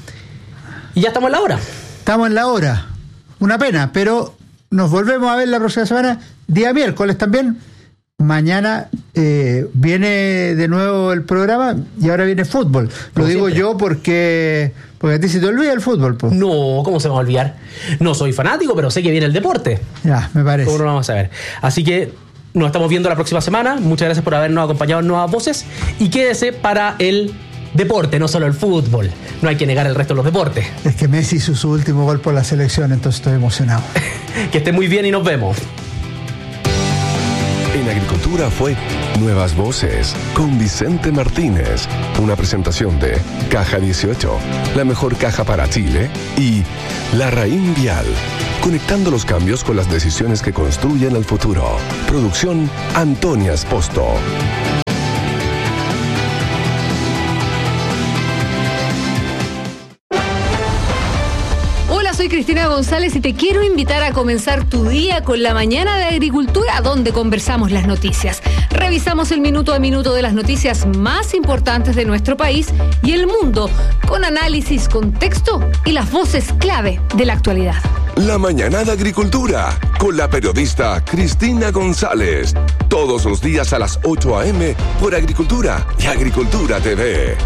Y ya estamos en la hora. Estamos en la hora. Una pena, pero nos volvemos a ver la próxima semana, día miércoles también. Mañana eh, viene de nuevo el programa y ahora viene fútbol. Lo Como digo siempre. yo porque porque a ti se te olvida el fútbol, pues. No, ¿cómo se me va a olvidar? No soy fanático, pero sé que viene el deporte. Ya, me parece. ¿Cómo no vamos a ver? Así que nos estamos viendo la próxima semana. Muchas gracias por habernos acompañado en Nuevas Voces y quédese para el deporte, no solo el fútbol. No hay que negar el resto de los deportes. Es que Messi hizo su último gol por la selección, entonces estoy emocionado. Que esté muy bien y nos vemos. En en Agricultura fue Nuevas Voces con Vicente Martínez, una presentación de Caja dieciocho, la mejor caja para Chile, y La Raín Vial, conectando los cambios con las decisiones que construyen el futuro. Producción Antonia Esposto. Soy Cristina González y te quiero invitar a comenzar tu día con la mañana de Agricultura, donde conversamos las noticias. Revisamos el minuto a minuto de las noticias más importantes de nuestro país y el mundo, con análisis, contexto y las voces clave de la actualidad. La mañana de Agricultura, con la periodista Cristina González. Todos los días a las ocho a eme por Agricultura y Agricultura T V.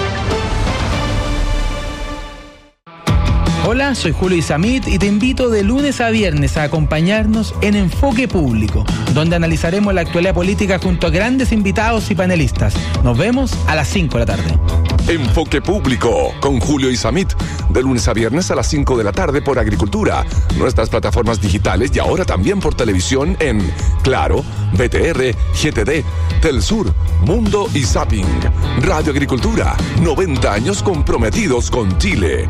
Hola, soy Julio Isamit y te invito de lunes a viernes a acompañarnos en Enfoque Público, donde analizaremos la actualidad política junto a grandes invitados y panelistas. Nos vemos a las cinco de la tarde. Enfoque Público con Julio Isamit, de lunes a viernes a las cinco de la tarde por Agricultura, nuestras plataformas digitales y ahora también por televisión en Claro, B T R, G T D, Telsur, Mundo y Zapping. Radio Agricultura, noventa años comprometidos con Chile.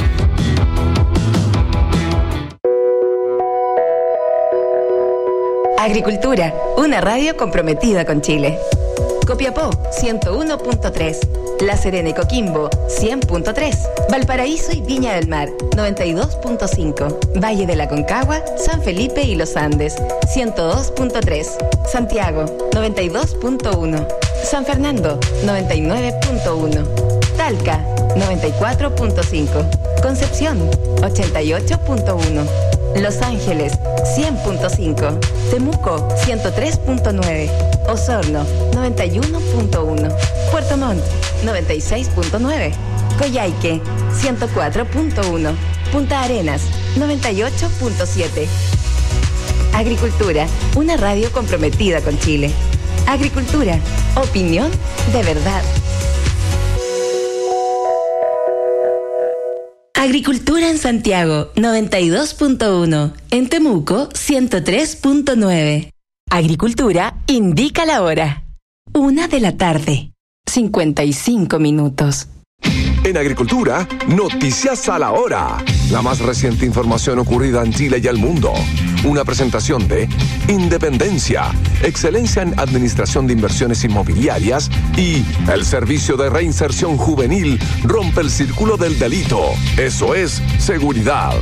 Agricultura, una radio comprometida con Chile. Copiapó, ciento uno punto tres. La Serena y Coquimbo, cien punto tres. Valparaíso y Viña del Mar, noventa y dos punto cinco. Valle de la Concagua, San Felipe y Los Andes, ciento dos punto tres. Santiago, noventa y dos punto uno. San Fernando, noventa y nueve punto uno. Talca, noventa y cuatro punto cinco. Concepción, ochenta y ocho punto uno. Los Ángeles, cien punto cinco. Temuco, ciento tres punto nueve. Osorno, noventa y uno punto uno. Puerto Montt, noventa y seis punto nueve. Coyhaique, ciento cuatro punto uno. Punta Arenas, noventa y ocho punto siete. Agricultura, una radio comprometida con Chile. Agricultura, opinión de verdad. Agricultura en Santiago, noventa y dos punto uno. En Temuco, ciento tres punto nueve. Agricultura indica la hora. Una de la tarde, cincuenta y cinco minutos. En Agricultura, noticias a la hora. La más reciente información ocurrida en Chile y el mundo. Una presentación de Independencia, excelencia en administración de inversiones inmobiliarias, y el Servicio de Reinserción Juvenil rompe el círculo del delito. Eso es seguridad.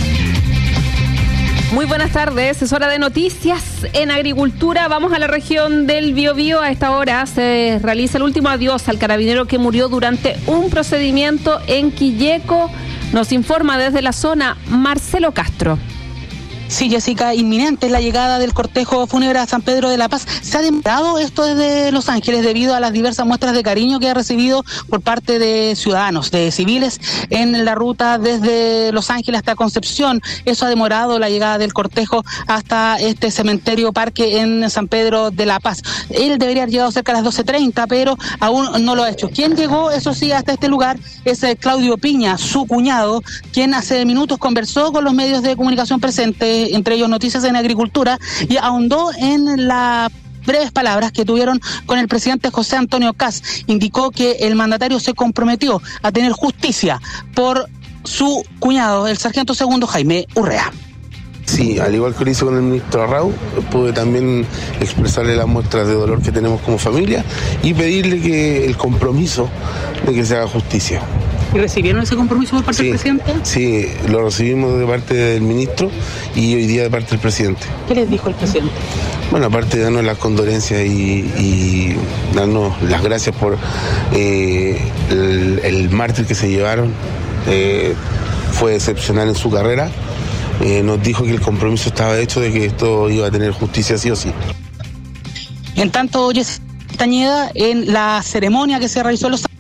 Muy buenas tardes, es hora de noticias en Agricultura. Vamos a la región del Biobío. A esta hora se realiza el último adiós al carabinero que murió durante un procedimiento en Quilleco. Nos informa desde la zona Marcelo Castro. Sí, Jessica, inminente es la llegada del cortejo fúnebre a San Pedro de la Paz. Se ha demorado esto desde Los Ángeles debido a las diversas muestras de cariño que ha recibido por parte de ciudadanos, de civiles, en la ruta desde Los Ángeles hasta Concepción. Eso ha demorado la llegada del cortejo hasta este cementerio parque en San Pedro de la Paz. Él debería haber llegado cerca a las doce treinta, pero aún no lo ha hecho. Quien llegó, eso sí, hasta este lugar es Claudio Piña, su cuñado, quien hace minutos conversó con los medios de comunicación presentes, entre ellos Noticias en Agricultura, y ahondó en las breves palabras que tuvieron con el presidente José Antonio Kast. Indicó que el mandatario se comprometió a tener justicia por su cuñado, el sargento segundo Jaime Urrea. Sí, al igual que lo hice con el ministro Arrau, pude también expresarle las muestras de dolor que tenemos como familia y pedirle que el compromiso de que se haga justicia. ¿Y recibieron ese compromiso por parte sí, del presidente? Sí, lo recibimos de parte del ministro y hoy día de parte del presidente. ¿Qué les dijo el presidente? Bueno, aparte de darnos las condolencias y, y darnos las gracias por eh, el, el mártir que se llevaron, eh, fue excepcional en su carrera. Eh, nos dijo que el compromiso estaba hecho de que esto iba a tener justicia sí o sí. En tanto, Jessica Castañeda, en la ceremonia que se realizó en los...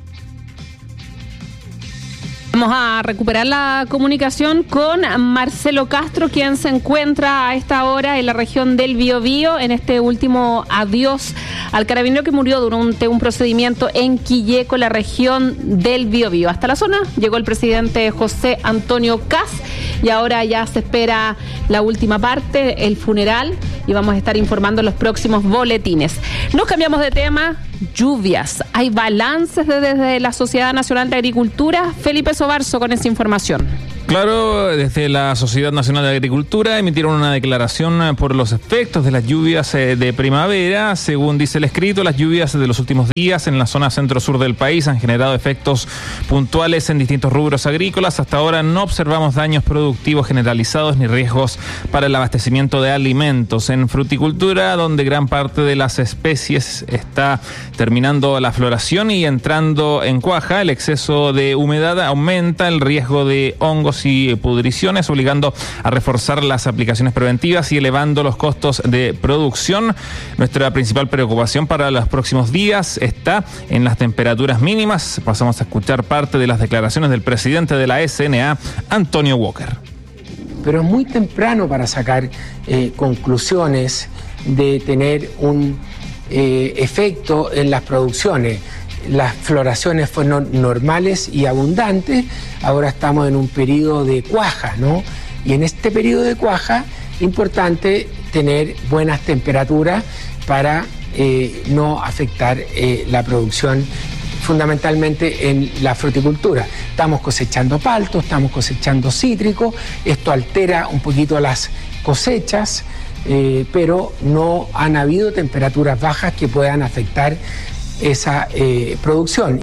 Vamos a recuperar la comunicación con Marcelo Castro, quien se encuentra a esta hora en la región del Biobío, en este último adiós al carabinero que murió durante un procedimiento en Quilleco, la región del Biobío. Hasta la zona llegó el presidente José Antonio Kast, y ahora ya se espera la última parte, el funeral, y vamos a estar informando en los próximos boletines. Nos cambiamos de tema. Lluvias. Hay balances desde, desde la Sociedad Nacional de Agricultura. Felipe Sobarzo con esa información. Claro, desde la Sociedad Nacional de Agricultura emitieron una declaración por los efectos de las lluvias de primavera. Según dice el escrito, las lluvias de los últimos días en la zona centro-sur del país han generado efectos puntuales en distintos rubros agrícolas. Hasta ahora no observamos daños productivos generalizados ni riesgos para el abastecimiento de alimentos. En fruticultura, donde gran parte de las especies está terminando la floración y entrando en cuaja, el exceso de humedad aumenta el riesgo de hongos y pudriciones, obligando a reforzar las aplicaciones preventivas y elevando los costos de producción. Nuestra principal preocupación para los próximos días está en las temperaturas mínimas. Pasamos a escuchar parte de las declaraciones del presidente de la S N A, Antonio Walker. Pero es muy temprano para sacar eh, conclusiones de tener un eh, efecto en las producciones. Las floraciones fueron normales y abundantes, ahora estamos en un periodo de cuaja, ¿no? Y en este periodo de cuaja, importante tener buenas temperaturas para eh, no afectar eh, la producción, fundamentalmente en la fruticultura. Estamos cosechando palto, estamos cosechando cítrico, esto altera un poquito las cosechas, eh, pero no han habido temperaturas bajas que puedan afectar esa eh, producción.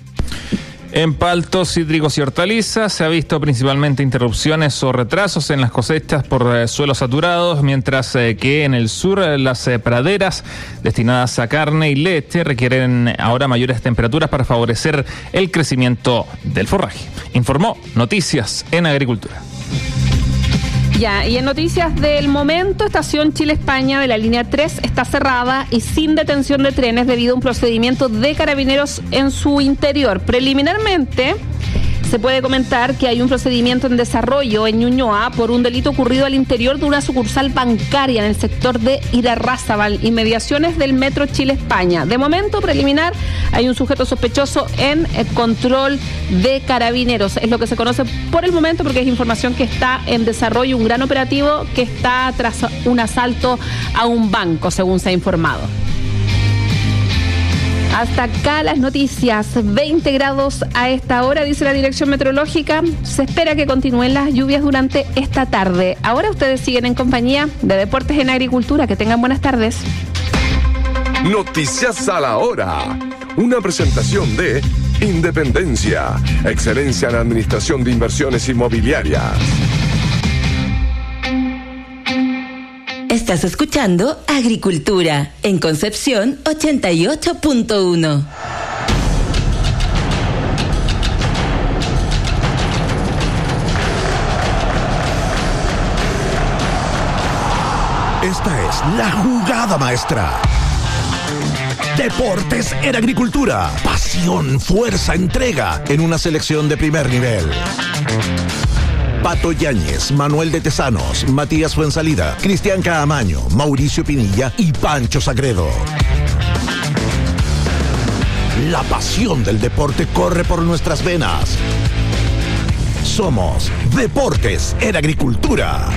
En paltos, cítricos y hortalizas se ha visto principalmente interrupciones o retrasos en las cosechas por eh, suelos saturados, mientras eh, que en el sur eh, las eh, praderas destinadas a carne y leche requieren ahora mayores temperaturas para favorecer el crecimiento del forraje. Informó Noticias en Agricultura. Ya, y en noticias del momento, estación Chile-España de la línea tres está cerrada y sin detención de trenes debido a un procedimiento de carabineros en su interior. Preliminarmente, se puede comentar que hay un procedimiento en desarrollo en Ñuñoa por un delito ocurrido al interior de una sucursal bancaria en el sector de Irarrázaval, inmediaciones del Metro Chile-España. De momento preliminar, hay un sujeto sospechoso en eh, control de carabineros. Es lo que se conoce por el momento porque es información que está en desarrollo, un gran operativo que está tras un asalto a un banco, según se ha informado. Hasta acá las noticias. veinte grados a esta hora, dice la Dirección Meteorológica. Se espera que continúen las lluvias durante esta tarde. Ahora ustedes siguen en compañía de Deportes en Agricultura. Que tengan buenas tardes. Noticias a la hora. Una presentación de Independencia. Excelencia en Administración de Inversiones Inmobiliarias. Estás escuchando Agricultura en Concepción ochenta y ocho punto uno. Esta es la jugada maestra. Deportes en Agricultura. Pasión, fuerza, entrega en una selección de primer nivel. Pato Yáñez, Manuel de Tesanos, Matías Fuensalida, Cristian Caamaño, Mauricio Pinilla y Pancho Sagredo. La pasión del deporte corre por nuestras venas. Somos Deportes en Agricultura.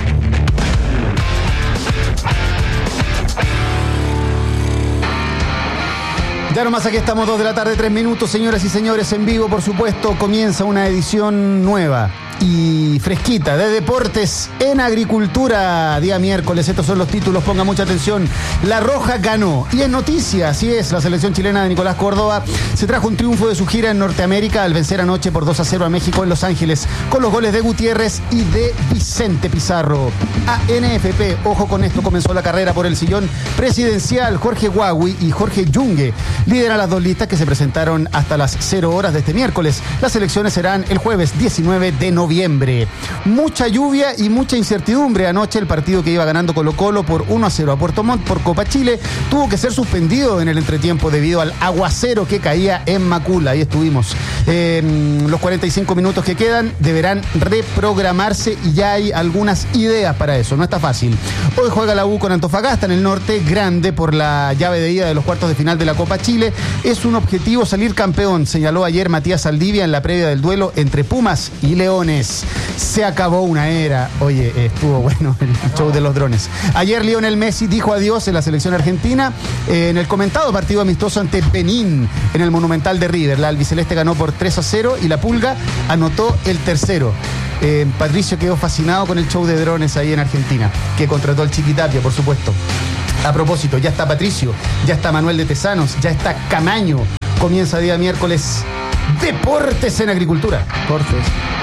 Ya nomás aquí estamos, dos de la tarde, tres minutos, señoras y señores, en vivo, por supuesto, comienza una edición nueva y fresquita de Deportes en Agricultura, día miércoles. Estos son los títulos, ponga mucha atención. La Roja ganó y es noticia, así es, la selección chilena de Nicolás Córdoba se trajo un triunfo de su gira en Norteamérica al vencer anoche por dos a cero a México en Los Ángeles con los goles de Gutiérrez y de Vicente Pizarro. A N F P, ojo con esto, comenzó la carrera por el sillón presidencial. Jorge Huawei y Jorge Yungue lideran las dos listas que se presentaron hasta las cero horas de este miércoles. Las elecciones serán el jueves diecinueve de noviembre. Mucha lluvia y mucha incertidumbre. Anoche el partido que iba ganando Colo Colo por uno a cero a Puerto Montt por Copa Chile tuvo que ser suspendido en el entretiempo debido al aguacero que caía en Macula. Ahí estuvimos. Eh, los cuarenta y cinco minutos que quedan deberán reprogramarse y ya hay algunas ideas para eso. No está fácil. Hoy juega la U con Antofagasta en el norte, grande por la llave de ida de los cuartos de final de la Copa Chile. Es un objetivo salir campeón, señaló ayer Matías Saldivia en la previa del duelo entre Pumas y Leones. drones. Se acabó una era. Oye, eh, estuvo bueno el show de los drones. Ayer Lionel Messi dijo adiós en la selección argentina eh, en el comentado partido amistoso ante Benín en el Monumental de River. La albiceleste ganó por tres a cero y la Pulga anotó el tercero. Eh, Patricio quedó fascinado con el show de drones ahí en Argentina, que contrató al Chiquitapia, por supuesto. A propósito, ya está Patricio, ya está Manuel de Tesanos, ya está Camaño. Comienza día miércoles Deportes en Agricultura. Deportes.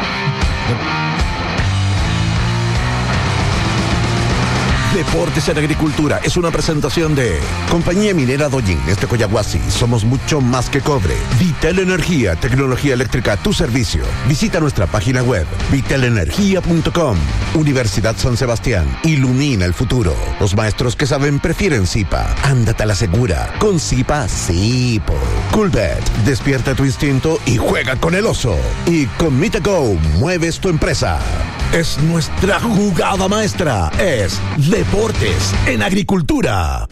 Deportes en Agricultura es una presentación de Compañía Minera Doyin de Coyahuasi. Somos mucho más que cobre. Vitel Energía, tecnología eléctrica a tu servicio. Visita nuestra página web vitel energía punto com. Universidad San Sebastián, ilumina el futuro. Los maestros que saben prefieren Zipa. Ándate a la segura. Con Zipa, sí. Coolbet, despierta tu instinto y juega con el oso. Y con MitaGo, mueves tu empresa. Es nuestra jugada maestra. Es Deportes en Agricultura.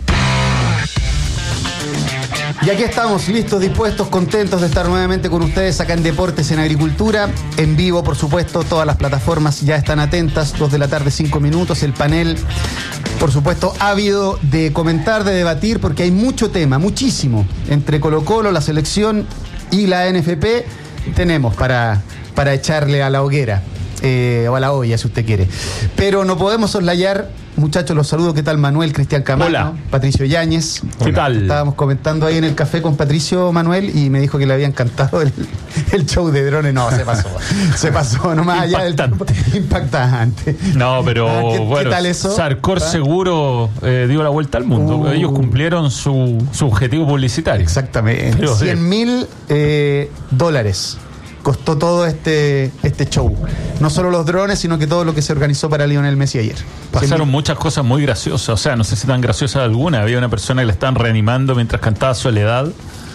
Y aquí estamos, listos, dispuestos, contentos de estar nuevamente con ustedes acá en Deportes en Agricultura. En vivo, por supuesto, todas las plataformas ya están atentas. Dos de la tarde, cinco minutos. El panel, por supuesto, ávido de comentar, de debatir, porque hay mucho tema, muchísimo. Entre Colo-Colo, la selección y la N F P, tenemos para, para echarle a la hoguera. Eh, o a la olla, si usted quiere. Pero no podemos soslayar, muchachos, los saludo. ¿Qué tal, Manuel? Cristian Camaño. Hola. Patricio Yáñez. ¿Qué Hola. tal? Estábamos comentando ahí en el café con Patricio, Manuel, y me dijo que le había encantado el, el show de drones. No, se pasó. se pasó, nomás allá del impactante. No, pero ah, ¿qué, bueno, ¿qué tal eso? Sarkor ¿Ah? seguro eh, dio la vuelta al mundo. Uh, Ellos cumplieron su, su objetivo publicitario. Exactamente. Pero, cien mil eh, dólares. Costó todo este, este show. No solo los drones, sino que todo lo que se organizó para Lionel Messi ayer. Pasaron muchas cosas muy graciosas. O sea, no sé si tan graciosas alguna. Había una persona que la estaban reanimando mientras cantaba Soledad.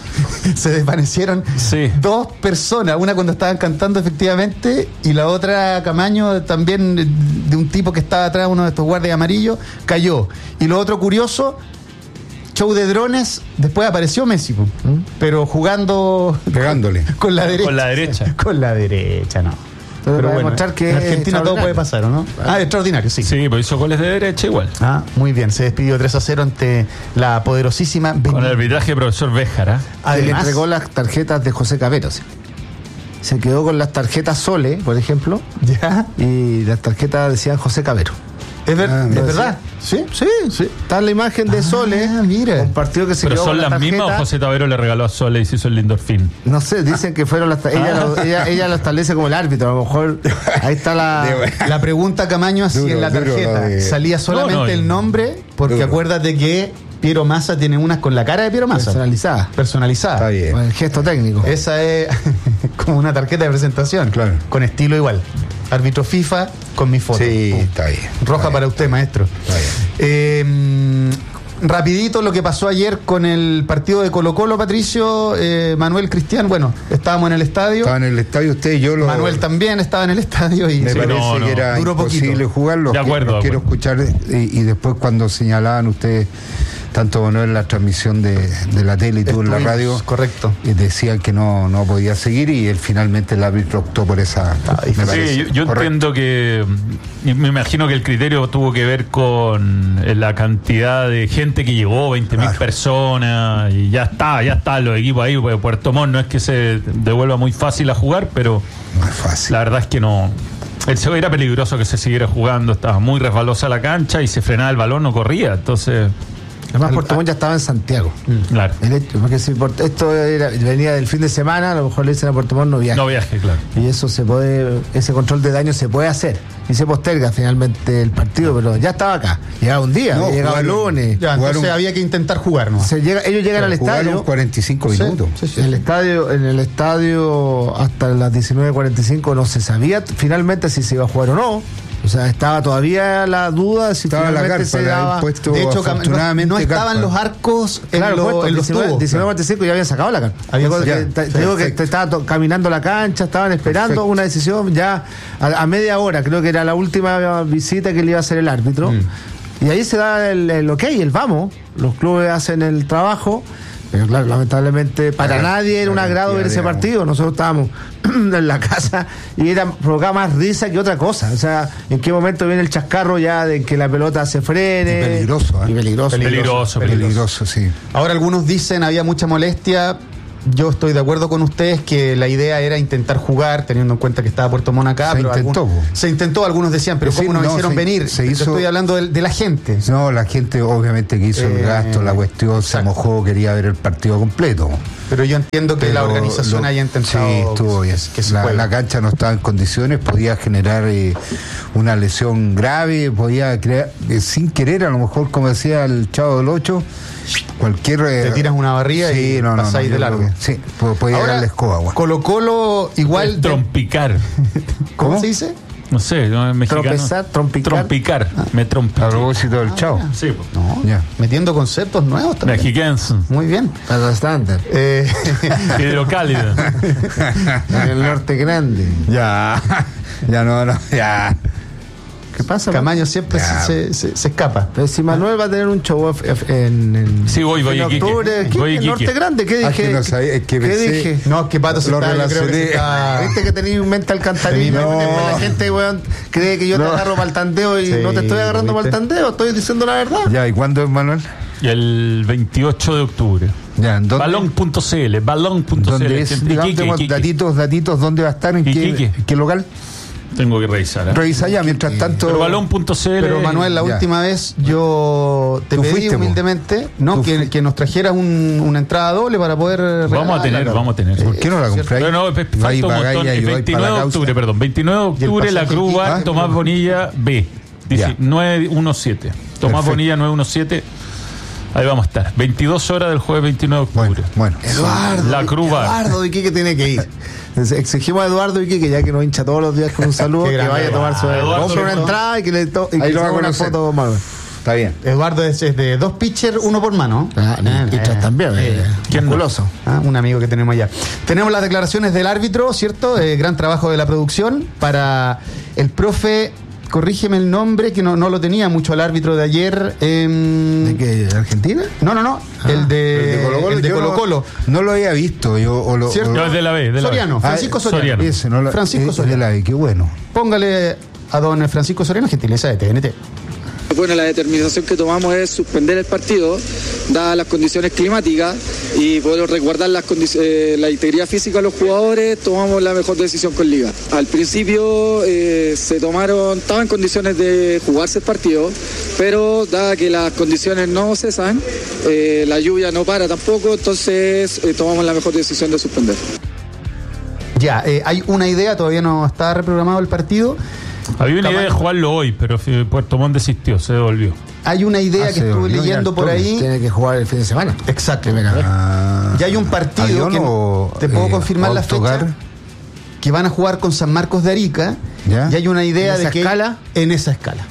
Se desvanecieron sí. dos personas. Una cuando estaban cantando, efectivamente, y la otra, Camaño, también de un tipo que estaba atrás, uno de estos guardias amarillos, cayó. Y lo otro curioso, show de drones, después apareció Messi, ¿Mm? pero jugando... Pegándole. Con la derecha. Con la derecha. Con la derecha, no. Pero, pero bueno, demostrar que en Argentina todo puede pasar, ¿o no? Ah, extraordinario, sí. Sí, pues hizo goles de derecha igual. Ah, muy bien. Se despidió tres a cero ante la poderosísima... Con el arbitraje del profesor Béjara. Además, le entregó las tarjetas de José Caberos. Se quedó con las tarjetas Sole, por ejemplo. Ya. Y las tarjetas decían José Cabero. ¿Es, ver, ah, ¿es verdad? ¿Sí? Sí, sí. Está la imagen de ah, Sole. Mira. Un partido que se ¿Pero quedó son con las la mismas o José Tabero le regaló a Sole y se hizo el Lindorfín? No sé, dicen que fueron las. Ella, ah. lo, ella, ella lo establece como el árbitro. A lo mejor ahí está la. La pregunta, Camaño, así duro, en la tarjeta. De... Salía solamente no, no, el nombre, porque duro. Acuérdate que Piero Massa tiene unas con la cara de Piero Massa. Personalizada. Personalizada. Está bien. Con el gesto técnico. Esa es como una tarjeta de presentación. Claro. Con estilo igual. Árbitro FIFA con mi foto. Sí, uh, está bien. Roja está para bien. usted, maestro. Está bien. Eh, rapidito lo que pasó ayer con el partido de Colo-Colo, Patricio, eh, Manuel, Cristian. Bueno, estábamos en el estadio. Estaba en el estadio usted y yo. Lo... Manuel también estaba en el estadio y me sí, parece no, no. que era Duró imposible poquito. jugarlo. De acuerdo. Quiero escuchar y, y después cuando señalaban ustedes, tanto Manuel en la transmisión de, de la tele y tú en la radio, correcto, y decían que no, no podía seguir y él finalmente el árbitro optó por esa. Me parece, sí, yo, yo entiendo que me imagino que el criterio tuvo que ver con la cantidad de gente que llegó, veinte mil claro. personas, y ya está, ya está los equipos ahí, porque Puerto Montt no es que se devuelva muy fácil a jugar, pero no es fácil. La verdad es que no. El era peligroso que se siguiera jugando, estaba muy resbalosa la cancha y se frenaba el balón, no corría, entonces. Además, Puerto Montt ya estaba en Santiago. Claro. El hecho, porque si esto era, venía del fin de semana, a lo mejor le dicen a Puerto Montt no viaje. No viaje, claro. Y eso se puede, ese control de daño se puede hacer. Y se posterga finalmente el partido, pero ya estaba acá. Llegaba un día, no, llegaba el lunes. Ya, entonces jugaron, había que intentar jugar, ¿no? Se llega, ellos llegan al estadio. cuarenta y cinco minutos. Sí, sí, sí. El estadio, en el estadio hasta las diecinueve cuarenta y cinco no se sabía finalmente si se iba a jugar o no. O sea, estaba todavía la duda de si estaba finalmente la carpa, se daba. Puesto, de hecho, afortunadamente no, no estaban carpa. Los arcos en, claro, lo, puesto, en los tubos. diecinueve cuarenta y cinco ya habían sacado la carpa. Había ya, que, te, te digo que te estaba to, caminando la cancha, estaban esperando perfecto. Una decisión ya a, a media hora. Creo que era la última visita que le iba a hacer el árbitro. Mm. Y ahí se da el, el ok, el vamos. Los clubes hacen el trabajo. Pero claro, lamentablemente para La- nadie era un la agrado ver cantidad ese de- partido. Nosotros estábamos en la casa y era provocaba más risa que otra cosa. O sea, ¿en qué momento viene el chascarro ya de que la pelota se frene? Y peligroso, ¿eh? Y peligroso. Peligroso, peligroso. Peligroso, sí. Ahora algunos dicen había mucha molestia. Yo estoy de acuerdo con ustedes que la idea era intentar jugar, teniendo en cuenta que estaba Puerto Montt acá. Se pero intentó, algún- po. se intentó, algunos decían, pero Sí, ¿cómo nos no, hicieron se- venir? se Yo hizo- estoy hablando de, de la gente. No, la gente obviamente que hizo Eh, el gasto, la cuestión, se mojó, quería ver el partido completo. Pero yo entiendo que la Pero organización lo- haya intentado Sí, estuvo bien. que se La, juegue. la cancha no estaba en condiciones, podía generar eh, una lesión grave, podía crear, eh, sin querer, a lo mejor, como decía el Chavo del Ocho, cualquier... eh, Te tiras una barriga sí, y no, no, pasáis no, de yo largo. creo que sí, pu- podía Ahora, darle escoba, güey. Colo Colo igual... de- Trompicar. ¿Cómo se dice? No sé, no es mexicano. Tropezar, trompicar. Trompicar. Me trompiqué. A propósito del Chavo. Sí, po. No, Ya. metiendo conceptos nuevos también. Mexicanos. Muy bien. Para estándar. Eh, Hidrocálida. En el norte grande. Ya, ya no, no, ya. ¿Qué pasa? Camaño siempre Ya. se, se- se escapa. Pero si Manuel va a tener un show of- of- en, en, Sí, voy, voy, en Iquique. octubre, ¿qué? Voy, ¿En Iquique. Norte Grande? ¿Qué Ah, dije? que no sabía, es que ¿Qué pensé- dije? No, que Pato se Lo está, yo creo que se relacioné. está- Viste que tenéis un mente alcantarilla. No. Después la gente, weón, cree que yo te No. agarro para el tandeo y Sí, no te estoy agarrando para el ¿viste? tandeo, estoy diciendo la verdad. Ya, ¿y cuándo es, Manuel? Y el veintiocho de octubre. Ya, ¿en dónde? Balón punto c l, balón punto c l. ¿Dónde es? Digamos, Iquique, tengo Iquique. datitos, datitos, ¿dónde va a estar? ¿En qué, Iquique. en qué local? Tengo que revisar. ¿eh? Revisa ya, mientras tanto. Pero balón punto c l. Pero Manuel, la Ya. última vez yo te Tú pedí fuiste, po. humildemente no Tú que, fuiste. que nos trajeras un- una entrada doble para poder Vamos a regalarla, tener, claro. vamos a tener. ¿Por qué no la compráis? No, no, Vais falta y un pagáis montón. y El ayudáis veintinueve para de la octubre, causa. perdón. veintinueve de Y el octubre, la pasaje Cruz aquí. Bar, Ah, Tomás Bonilla B. Dice Ya. nueve uno siete. Tomás Perfecto. Bonilla nueve uno siete. Ahí vamos a estar. veintidós horas del jueves veintinueve de octubre. Bueno, Eduardo. La Cruz Bar. Eduardo Iquique tiene que ir. Entonces, exigimos a Eduardo Iquique, ya que nos hincha todos los días con un saludo, Qué que grande, vaya a tomar su. Eduardo. Compra una entrada y que le to- y que Ahí lo va a se haga una conocer. foto con Manuel. está bien. Eduardo es, es de dos pitchers, uno por mano. Ah, y Tras también, eh, ¿Quién no? musculoso. Ah, un amigo que tenemos allá. Tenemos las declaraciones del árbitro, ¿cierto? Eh, gran trabajo de la producción para el profe. Corrígeme el nombre, que no, no lo tenía mucho el árbitro de ayer. em, ¿De qué? ¿De Argentina? No, no, no. el de, El de Colo Colo. el de yo Colo no- Colo. No, lo había visto. Yo, o lo, ¿Cierto? o- No, es de la B. De la Soriano, B. Francisco Ah, Soriano. Soriano. Ese, no lo- Francisco es Soriano. de la B, qué bueno. Póngale a don Francisco Soriano, gentileza de T N T. Bueno, la determinación que tomamos es suspender el partido, dadas las condiciones climáticas, y poder resguardar las condici- eh, la integridad física de los jugadores. Tomamos la mejor decisión con Liga. Al principio eh, se tomaron, estaba en condiciones de jugarse el partido, pero dada que las condiciones no cesan, eh, la lluvia no para tampoco, entonces eh, tomamos la mejor decisión de suspender. Ya, eh, hay una idea, todavía no está reprogramado el partido. Había una idea de Camaño- jugarlo hoy, pero eh, Puerto Montt desistió, se devolvió. Hay una idea Ah, que se estuve volvió ya leyendo al por toque. ahí. Tiene que jugar el fin de semana. Exacto. Primera vez. Ah, Y hay un partido ¿avión que o, te puedo eh, confirmar la autocar? fecha, que van a jugar con San Marcos de Arica. ¿Ya? Y hay una idea ¿En de esa que escala? en esa escala.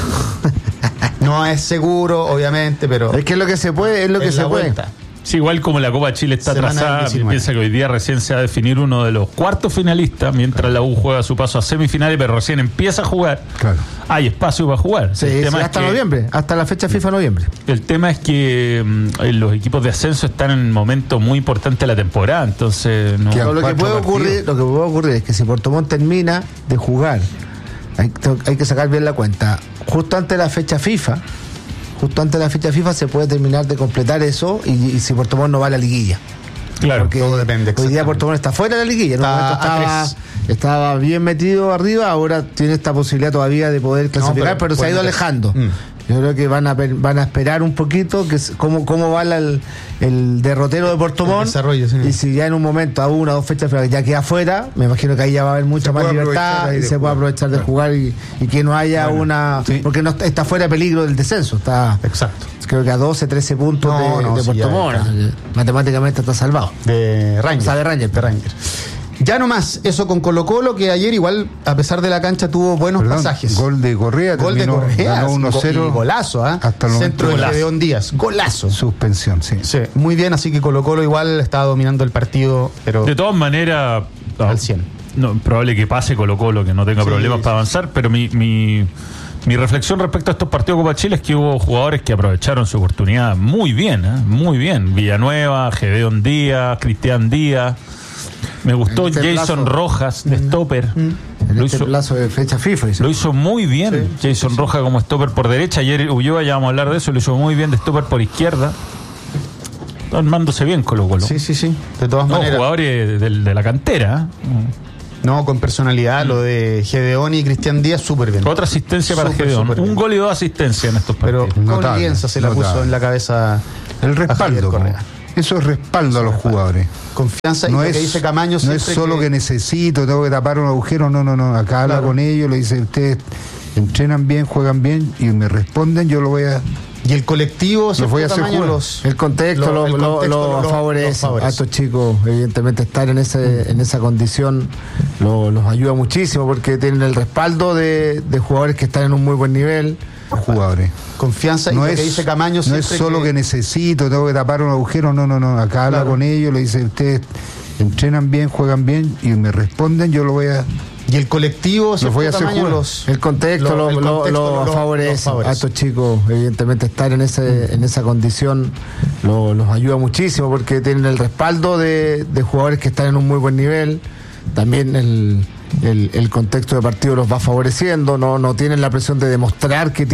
No es seguro, obviamente, pero Es que es lo que se puede, es lo que es se la puede. vuelta. Sí, igual como la Copa Chile está Semana del atrasada, diecinueve. piensa que hoy día recién se va a definir uno de los cuartos finalistas, mientras la U juega su paso a semifinales, pero recién empieza a jugar. Claro. Hay espacio para jugar. Sí, el sí, tema es hasta que- noviembre, hasta la fecha FIFA noviembre. El tema es que mm, los equipos de ascenso están en un momento muy importante de la temporada, entonces no. Quedan Pero lo que cuatro puede ocurrir, partidos. lo que puede ocurrir es que si Puerto Montt termina de jugar, hay, to- hay que sacar bien la cuenta. Justo antes de la fecha FIFA, justo antes de la fecha FIFA se puede terminar de completar eso y, y si Puerto Montt no va a la liguilla. Claro. Porque todo depende, hoy día Puerto Montt está fuera de la liguilla. En un Está momento a estaba, tres. estaba bien metido arriba, ahora tiene esta posibilidad todavía de poder clasificar, pero pero, se ha puede ido meter. alejando. Mm. Yo creo que van a per- van a esperar un poquito que s- cómo, cómo va la- el, el derrotero de Puerto El Montt. desarrollo, sí. Y si ya en un momento, a una o dos fechas, pero ya queda afuera, me imagino que ahí ya va a haber mucha Se más puede libertad aprovechar ahí y de se puede jugar. aprovechar de jugar y, y que no haya una. sí. Porque no está, está fuera de peligro del descenso. Está, Exacto. creo que a doce, trece puntos No, de, no, de sí, Puerto ya Montt. está. así que matemáticamente está salvado. De Rangers. O sea, de Rangers. De Rangers. Ya nomás, eso con Colo Colo, que ayer igual, a pesar de la cancha, tuvo buenos Perdón, pasajes. Gol de Correa, Gol de terminó, Correa. ganó uno cero. Y golazo, ¿ah? Hasta el Centro de momento. Gedeón Díaz. Golazo. Suspensión, sí. Sí, muy bien, así que Colo Colo igual estaba dominando el partido, pero De todas maneras, al cien. no, probable que pase Colo Colo, que no tenga Sí, problemas sí. para avanzar, pero mi, mi, Mi reflexión respecto a estos partidos Copa Chile es que hubo jugadores que aprovecharon su oportunidad muy bien, ¿eh? muy bien. Villanueva, Gedeón Díaz, Cristian Díaz. Me gustó este Jason plazo. Rojas de mm. stopper. Mm. En lo este hizo, plazo de fecha FIFA. Lo hizo muy bien sí, Jason sí, Rojas sí. como stopper por derecha. Ayer Ulloa, ya vamos a hablar de eso, lo hizo muy bien de stopper por izquierda. Está armándose bien Colo Colo. Sí, sí, sí. De todas no, maneras. Jugadores de, de, de la cantera. ¿eh? No, con personalidad, mm. lo de Gedeón y Cristian Díaz, súper bien. Otra asistencia para super, Gedeón. Super Un gol y dos asistencias en estos partidos. Pero con lienza se la notable. puso en la cabeza el respaldo. Eso es respaldo a los jugadores. Confianza y no lo es, que dice Camaño no es solo que... que necesito, tengo que tapar un agujero. No, no, no. Acá claro. habla con ellos, le dice, ustedes entrenan bien, juegan bien y me responden, yo lo voy a... Y el colectivo los voy a hacer los, el contexto lo, lo, lo, lo, lo favorece a estos chicos. Evidentemente estar en ese mm. en esa condición lo, los ayuda muchísimo porque tienen el respaldo de, de jugadores que están en un muy buen nivel. Jugadores. Confianza no y es, lo que dice Camaño no es solo que... que necesito, tengo que tapar un agujero. No, no, no. Acá habla claro. con ellos, le dice, ustedes entrenan bien, juegan bien y me responden, yo lo voy a... Y el colectivo los voy a hacer los, el contexto lo, lo, lo, lo, lo favorece, favorece a estos chicos. Evidentemente estar en ese mm. en esa condición lo, los ayuda muchísimo porque tienen el respaldo de, de jugadores que están en un muy buen nivel. También el, el, el contexto de partido los va favoreciendo, no, no tienen la presión de demostrar que